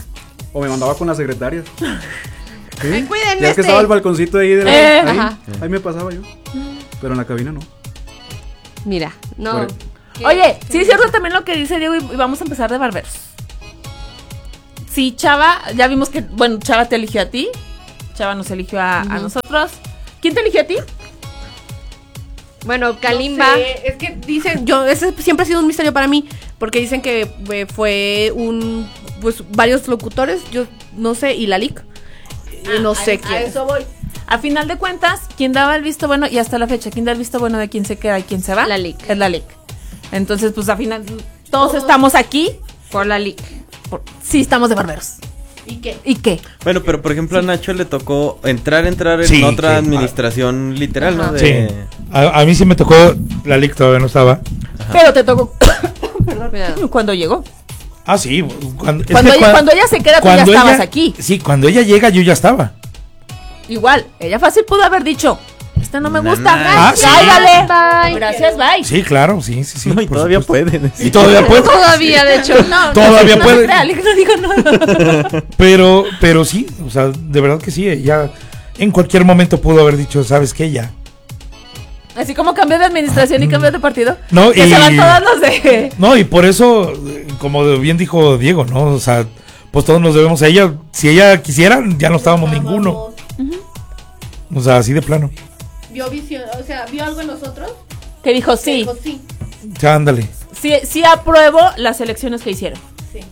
O me mandaba con las secretarias. ¿Sí? Ay, cuiden Ya es que este. estaba el balconcito ahí, de la- Eh. ahí, Ajá. ahí me pasaba yo. Pero en la cabina no. Mira, no. Por- ¿Qué? Oye, sí es cierto también lo que dice Diego y y vamos a empezar de barberos. Sí, Chava, ya vimos que, bueno, Chava te eligió a ti. Chava nos eligió a, a nosotros. ¿Quién te eligió a ti? Bueno, Kalimba. No sé, es que dicen, yo, ese siempre ha sido un misterio para mí, porque dicen que eh, fue un, pues, varios locutores, yo no sé, y la Lic. Y no sé a, quién. A eso voy. A final de cuentas, quien daba el visto bueno, y hasta la fecha, quien da el visto bueno de quién se queda y quién se va, La Lic. es la Lic. Entonces, pues, a final, todos estamos aquí. Por la Lic. por- sí, estamos de barberos. ¿Y qué? ¿Y qué? Bueno, pero por ejemplo a Nacho le tocó entrar, entrar en Sí, otra sí. administración literal, ¿no? Ajá. De- Sí. A, a mí sí me tocó, la Lic todavía no estaba. Pero te tocó Cuidado. cuando llegó. Ah, sí. Cuando, es Cuando que ella, cua- cuando ella se queda, tú ya cuando estabas ella- aquí. Sí, cuando ella llega yo ya estaba. Igual, ella fácil pudo haber dicho, este no me Na, gusta, na. Ah, sí. cáigale. Bye. Gracias, bye. Sí, claro, sí, sí, sí. No, y por todavía supuesto. pueden. Y todavía puede. Todavía, de hecho. No, Todavía no, puede. No, no, no digo nada. Pero, pero sí, o sea, de verdad que sí, ella en cualquier momento pudo haber dicho, ¿sabes qué? Ya. Así como cambió de administración y cambió de partido. No, que y- se van todos los de... No, y por eso, eh, como bien dijo Diego, ¿no? O sea, pues todos nos debemos a ella. Si ella quisiera, ya no estábamos ninguno. O sea, así de plano. ¿Vio visión? O sea, ¿vio algo en nosotros? Que dijo sí, Dijo, sí. Ya, ándale. sí, sí apruebo las elecciones que hicieron. Sí.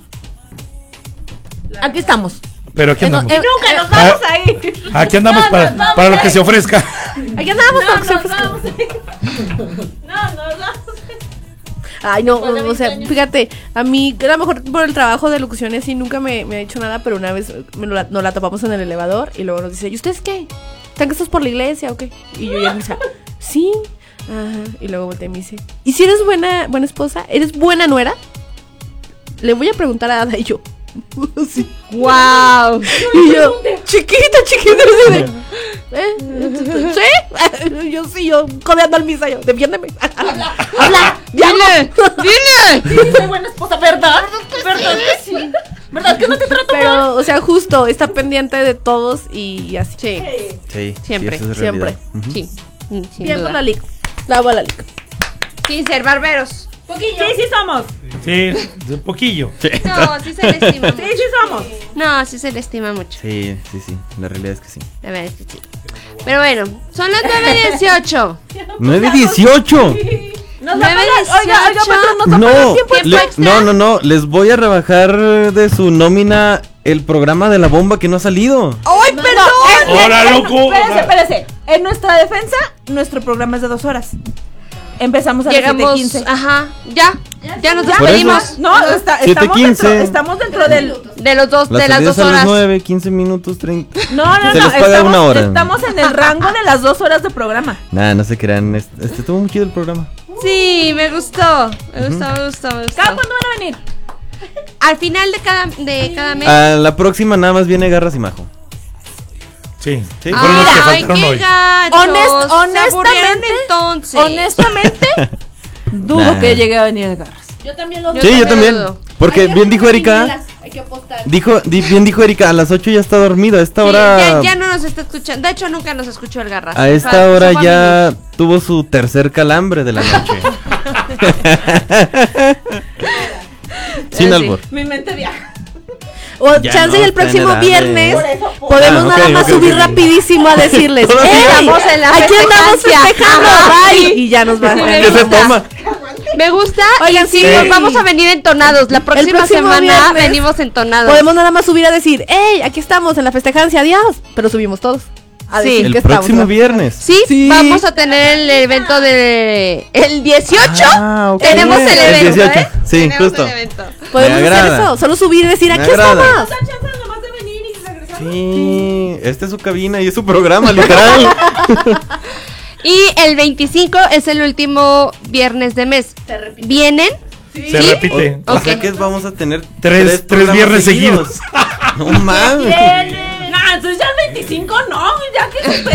Aquí estamos. Pero aquí Eh, no, andamos. eh, nunca nos vamos a ir. Aquí andamos No, para, nos vamos para lo a que ir. se ofrezca. Aquí andamos No, para que se nos ofrezca. vamos a ir. No, no, no. Ay, no, Después de o veinte sea, años. fíjate, a mí, a lo mejor por el trabajo de locuciones y nunca me, me ha dicho nada, pero una vez me lo la- nos la topamos en el elevador y luego nos dice, ¿y ustedes qué? ¿Están gastos por la iglesia o qué? Y yo ya me dice, sí. Ajá. Y luego volteé y me dice, ¿y si eres buena, buena esposa? ¿Eres buena nuera? Le voy a preguntar a Ada y yo. Sí. Wow. Y yo, chiquita, chiquita, así de, ¿eh? ¿Sí? Yo sí, yo codeando al misa, yo, defiéndeme. Habla, habla, Dile, dile. Sí, soy buena esposa, ¿verdad? ¿Verdad que sí? ¿Verdad que no te trato mal? Pero, o sea, justo, está pendiente de todos y así. Sí, Sí, Siempre, sí, eso es siempre. realidad. Ujú. sí. Mm, sin Bien duda. por la lic. Bravo a la lic. Sin ser barberos. Sí, sí somos. Sí, de poquillo. No, sí se le estima Sí, mucho. sí somos. No, sí se le estima mucho. Sí, sí, sí. La realidad es que sí. La verdad es que sí. Pero bueno, son las nueve dieciocho. nueve dieciocho. Nos Nueve vamos a- Oiga, oiga, dieciocho. patrón, nos va a pagar No, tiempo le- extra. no, no, no. Les voy a rebajar de su nómina el programa de la bomba que no ha salido. ¡Ay, perdón! ¡Hola, loco! Espérese, espérese. En nuestra defensa, nuestro programa es de dos horas. Empezamos a las siete Llegamos, quince. ajá, ya, ya nos Por eso. despedimos No, está, siete estamos, quince. dentro, estamos dentro del... de los dos, Las de las salidas dos a las horas. nueve, quince minutos, treinta. No, no, Se no. les paga estamos, una hora. estamos en el rango de las dos horas de programa. Nah, no se crean. Este, este estuvo muy chido el programa. Sí, me gustó, me gustó, me gustó, me gustó. ¿Cada cuándo van a venir? Al final de cada, de cada mes. A la próxima nada más viene Garras y Majo. Sí, Sí, fueron los que Ay, faltaron qué hoy. gachos. Honest- Se aburrieron honestamente, entonces. Honestamente, dudo Nah. que llegue a venir el Garras. Yo también lo Yo Sí, yo también también. dudo. Porque bien dijo Erika. Hay que apostar. Dijo, di- bien dijo Erika, a las ocho ya está dormido. A esta Sí, hora. ya, ya no nos está escuchando. De hecho, nunca nos escuchó el Garras. A esta Fue- hora fue a ya tuvo su tercer calambre de la noche. Sin Eh, albur. Mi mente viaja. O Ya chance no, y el está en próximo edad de- viernes Por eso, por- podemos Ah, ok, nada más ok, subir ok. rapidísimo a decirles, Todavía. ¡Ey! Estamos en la Aquí andamos festejancia. festejando, Ajá, bye. sí. Y ya nos va. Sí, a me ¿Qué se gusta. toma? Me gusta. Oigan, y sí, sí. nos vamos a venir entonados. La próxima próximo semana viernes venimos entonados. Podemos nada más subir a decir, ¡Ey! Aquí estamos en la festejancia, adiós. Pero subimos todos. A Sí. decir El que estamos, próximo ¿no? viernes. Sí, Sí. vamos a tener el evento de el dieciocho. Ah, ok. Tenemos el El evento. dieciocho. ¿eh? Sí, Tenemos justo. el evento. Podemos Me hacer agrada. eso, solo subir y decir, Me aquí agrada. estamos. Da chance nomás de venir y regresar. Sí, esta es su cabina y es su programa, literal. Y el veinticinco es el último viernes de mes. ¿Vienen? Se repite. O, o sea Ok. que vamos a tener Tres- tres programas viernes seguidos. No mames. Nah, entonces ya el veinticinco no, ya que se esperen hasta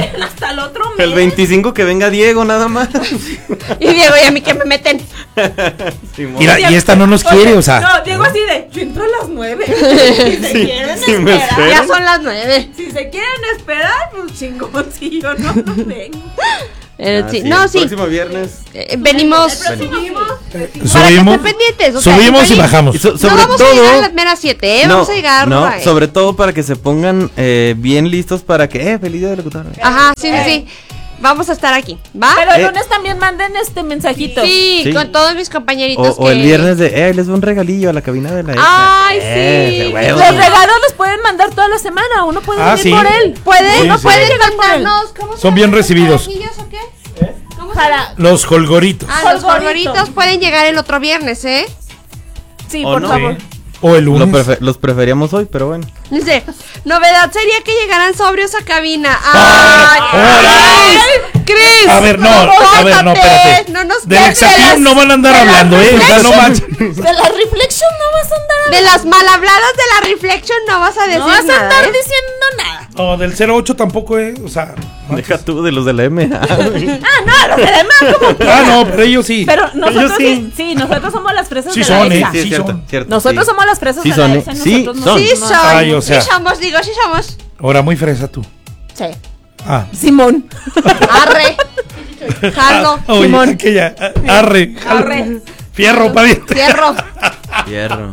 hasta el otro mes. El veinticinco que venga Diego, nada más. Y Diego, ¿y a mí que me meten? Simón. Mira, y esta no nos quiere, o sea. No, Diego así de, yo entro a las nueve. Si se Sí, quieren sí me esperar. espero. Ya son las nueve. Si se quieren esperar, pues chingón, si yo no, no vengo. Eh, Ah, sí. sí, No, el sí. próximo viernes. Eh, venimos. Subimos. Subimos, Para que estén pendientes, o sea, subimos y igual y- bajamos. Y so- No sobre vamos a llegar a todo. las meras siete, ¿eh? No, Vamos a llegar. no, eh. sobre todo para que se pongan eh, bien listos para que, eh, feliz día de locutor. Ajá, sí, sí, sí. Vamos a estar aquí, ¿va? Pero el Eh. lunes también manden este mensajito. Sí, Sí. con todos mis compañeritos. O, o que... el viernes de, eh, les doy un regalillo a la cabina de la extra. Ay, Eh, sí. de huevo. Los regalos los pueden mandar toda la semana. Uno puede Ah, venir sí. por él. ¿Pueden? Sí, ¿No sí. pueden Llegar por él. mandarnos? ¿Cómo se Son bien llaman? recibidos. ¿Carajillos o qué? ¿Cómo se Para. llama? Los holgoritos. Ah, los Folgoritos. favoritos pueden llegar el otro viernes, ¿eh? Sí, ¿O por no? favor. Sí. O el Lo lunes. prefe- los preferíamos hoy, pero bueno. Dice, novedad sería que llegaran sobrios a cabina. Ah, ¡Ay! órale. Cris, A ver, no, a ver, no, córtate, espérate. no nos Del des de Exatín las- no van a andar hablando, ¿eh? O sea, no manches. De la reflexión no vas a andar. De las mal habladas de la reflection no vas a decir No vas a nada, andar ¿eh? diciendo nada. No, del cero ocho tampoco, ¿eh? O sea. Deja tú de los de la M A. güey. Ah, no, los demás como que. Ah, no, pero ellos sí. Pero nosotros Ellos sí. sí. sí, nosotros somos las fresas Sí de son, la ¿eh? EXA. Sí, es Sí cierto, son. cierto. Nosotros sí. somos las fresas Sí de son, la ¿eh? EXA. Sí, nosotros son. no- Sí no- son. Ay, o sea. Sí somos, digo, sí somos. Ahora muy fresa tú. Sí. Ah. Simón. Arre. Jalo. Oye, Simón. aquella. ah, Arre. jalo. Arre. Fierro, pariente. Fierro. Hierro.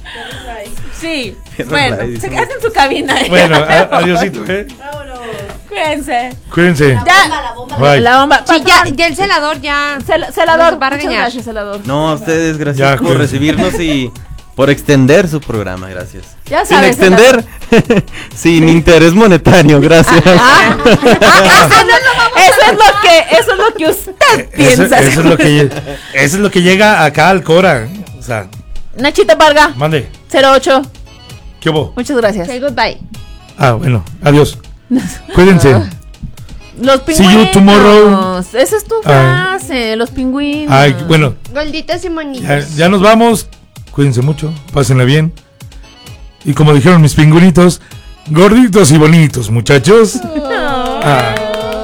Sí. Qué Bueno, raro, se quedan en su cabina. Bueno, a- adiosito, ¿eh? Cuídense. Cuídense. Ya. Bye. La bomba. Sí, ya, ya el celador ya. Cel- celador. Nos va a Muchas regañar. gracias, celador. No, a ustedes, gracias Ya, por cuídense. recibirnos y por extender su programa, gracias. Ya Sin sabes, extender, sin interés monetario, gracias. Ah, eso es lo que, eso es lo que usted Eso, piensa. eso es lo que lle- eso es lo que llega acá al Cora. O sea, Nachita Varga, mande. cero ocho. ¿Qué hubo? Muchas gracias. Say goodbye. Ah, bueno, adiós. Cuídense. Los See pingüinos. you tomorrow. Esa es tu Ah. frase, los pingüinos. Ay, bueno, Gorditas y monitos. ya, ya nos vamos. Cuídense mucho, pásenla bien. Y como dijeron mis pingüinitos, gorditos y bonitos, muchachos. Ah.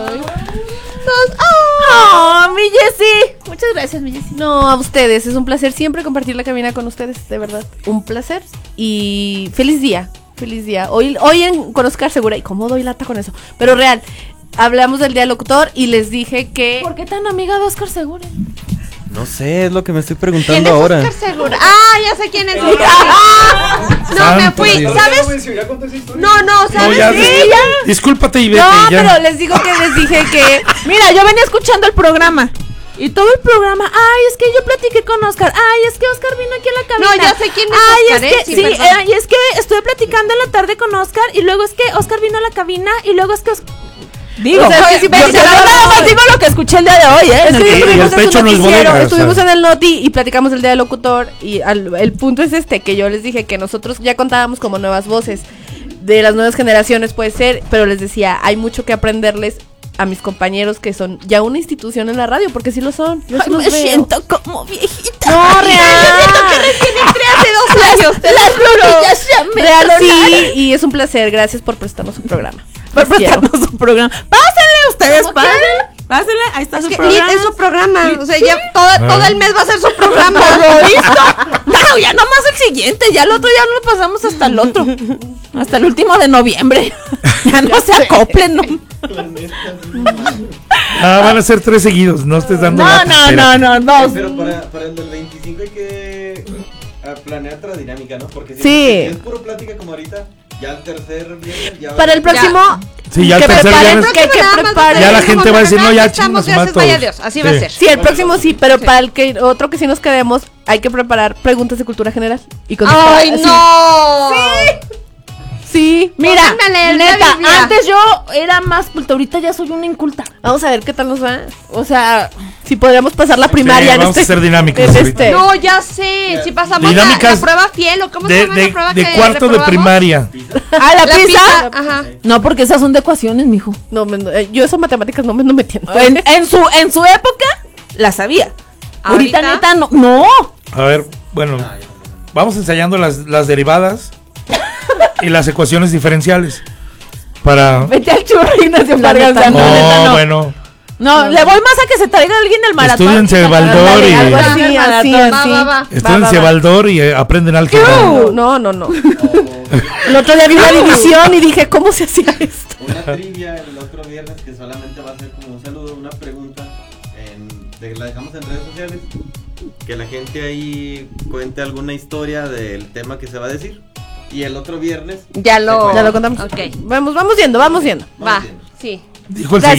Oh, mi Jessie. Muchas gracias, mi Jessie. No, a ustedes. Es un placer siempre compartir la cabina con ustedes. De verdad. Un placer. Y feliz día. Feliz día. Hoy, hoy en con Oscar Segura. Y cómo doy lata con eso. Pero real. Hablamos del día del locutor y les dije que. ¿Por qué tan amiga de Oscar Segura? No sé, es lo que me estoy ¿Quién preguntando es ahora. Oscar Segura? Ah, ya sé quién es. Ah, no, me Santo fui. Dios. ¿Sabes? ¿Ya conté esa historia? No, no, No, ¿sabes? ya, Sí, dis- ya. discúlpate y vete. No, ya. pero les digo que les dije que. Mira, yo venía escuchando el programa. Y todo el programa, ay, es que yo platiqué con Oscar. Ay, es que Oscar vino aquí a la cabina. No, ya sé quién es Ay, Oscar, es ¿eh? que, Sí, sí, perdón. eh, y es que estuve platicando en la tarde con Oscar. Y luego es que Oscar vino a la cabina. Y luego es que Os- Digo, O sea, es que sí, yo, yo pero- nada más digo lo que escuché el día de hoy, ¿eh? Es que Y- y el estuvimos en pecho su no es noticiero, bodega, o estuvimos sea. en el Noti y platicamos el día del locutor y al- el punto es este, que yo les dije que nosotros ya contábamos como nuevas voces de las nuevas generaciones puede ser, pero les decía, hay mucho que aprenderles a mis compañeros que son ya una institución en la radio, porque sí lo son. Yo sí Ay, los me veo. siento como viejita. No, real. Hace dos años. Las, las florillas ya me Real, atoraron. sí, y es un placer. Gracias por prestarnos su programa. Por Los quiero. prestarnos su programa. Pásenle ustedes, ¿Cómo pásenle. Pásenle, ahí está su Que programa. es su programa. O sea, ya toda- todo el mes va a ser su programa. No, ya nomás el siguiente, ya el otro ya lo pasamos hasta el otro. Hasta el último de noviembre. Ya no se acoplen, no. Ah, van a ser tres seguidos, no estés dando No, lata, no, espérate. no, no, no. Pero para, para el del veinticinco hay que ah, planear otra dinámica, ¿no? Porque si, Sí. si es puro plática como ahorita, ya el tercer viernes ya va Para a el ser- próximo, Sí, ya el que tercer preparen, viernes. que, que Nada más preparen. Ya la como gente va a decir, acá no, ya estamos, chingas, gracias, matos. vaya Dios. Así va a Sí. ser. Sí, el próximo sí, pero Sí. para el que otro que sí nos quedemos, hay que preparar preguntas de cultura general. Y contestar ¡Ay, así. no! Sí. Mira, Pónganme a leer la neta, Biblia. antes yo era más culta, ahorita ya soy una inculta. Vamos a ver qué tal nos va. O sea, Si podríamos pasar la primaria en vamos este. a hacer dinámicas en ahorita. este. No, ya sé. Si pasamos la, Dinámicas la prueba fiel o cómo se De, llama de, la prueba de que cuarto de reprobamos? primaria. a la, La pizza. pizza, ajá. No, porque esas son de ecuaciones, mijo. No, me- eh, yo esas matemáticas no me no me entiendo. En, en su en su época la sabía. Ahorita, ¿Ahorita? neta no. No. A ver, bueno, vamos ensayando las, las derivadas y las ecuaciones diferenciales. para... Vete al churro Ignacio La Vargas. neta, No, No, neta, no. bueno. No, le voy más a que se traiga alguien del maratón. Estudiense Baldor Ándale, y- algo Algo así, así, así, maratón. así. Va, va, va. Están Va, en va, va. Cebaldor y eh, aprenden álgebra. No, no, no, no. El otro día vi la división y dije, ¿cómo se hacía esto? Una trivia el otro viernes que solamente va a ser como un saludo, una pregunta. En, de, la dejamos en redes sociales. Que la gente ahí cuente alguna historia del tema que se va a decir. Y el otro viernes. Ya lo... Ya lo contamos. Ok. Vamos, vamos viendo, vamos viendo. Va, sí. Dijo el Gracias,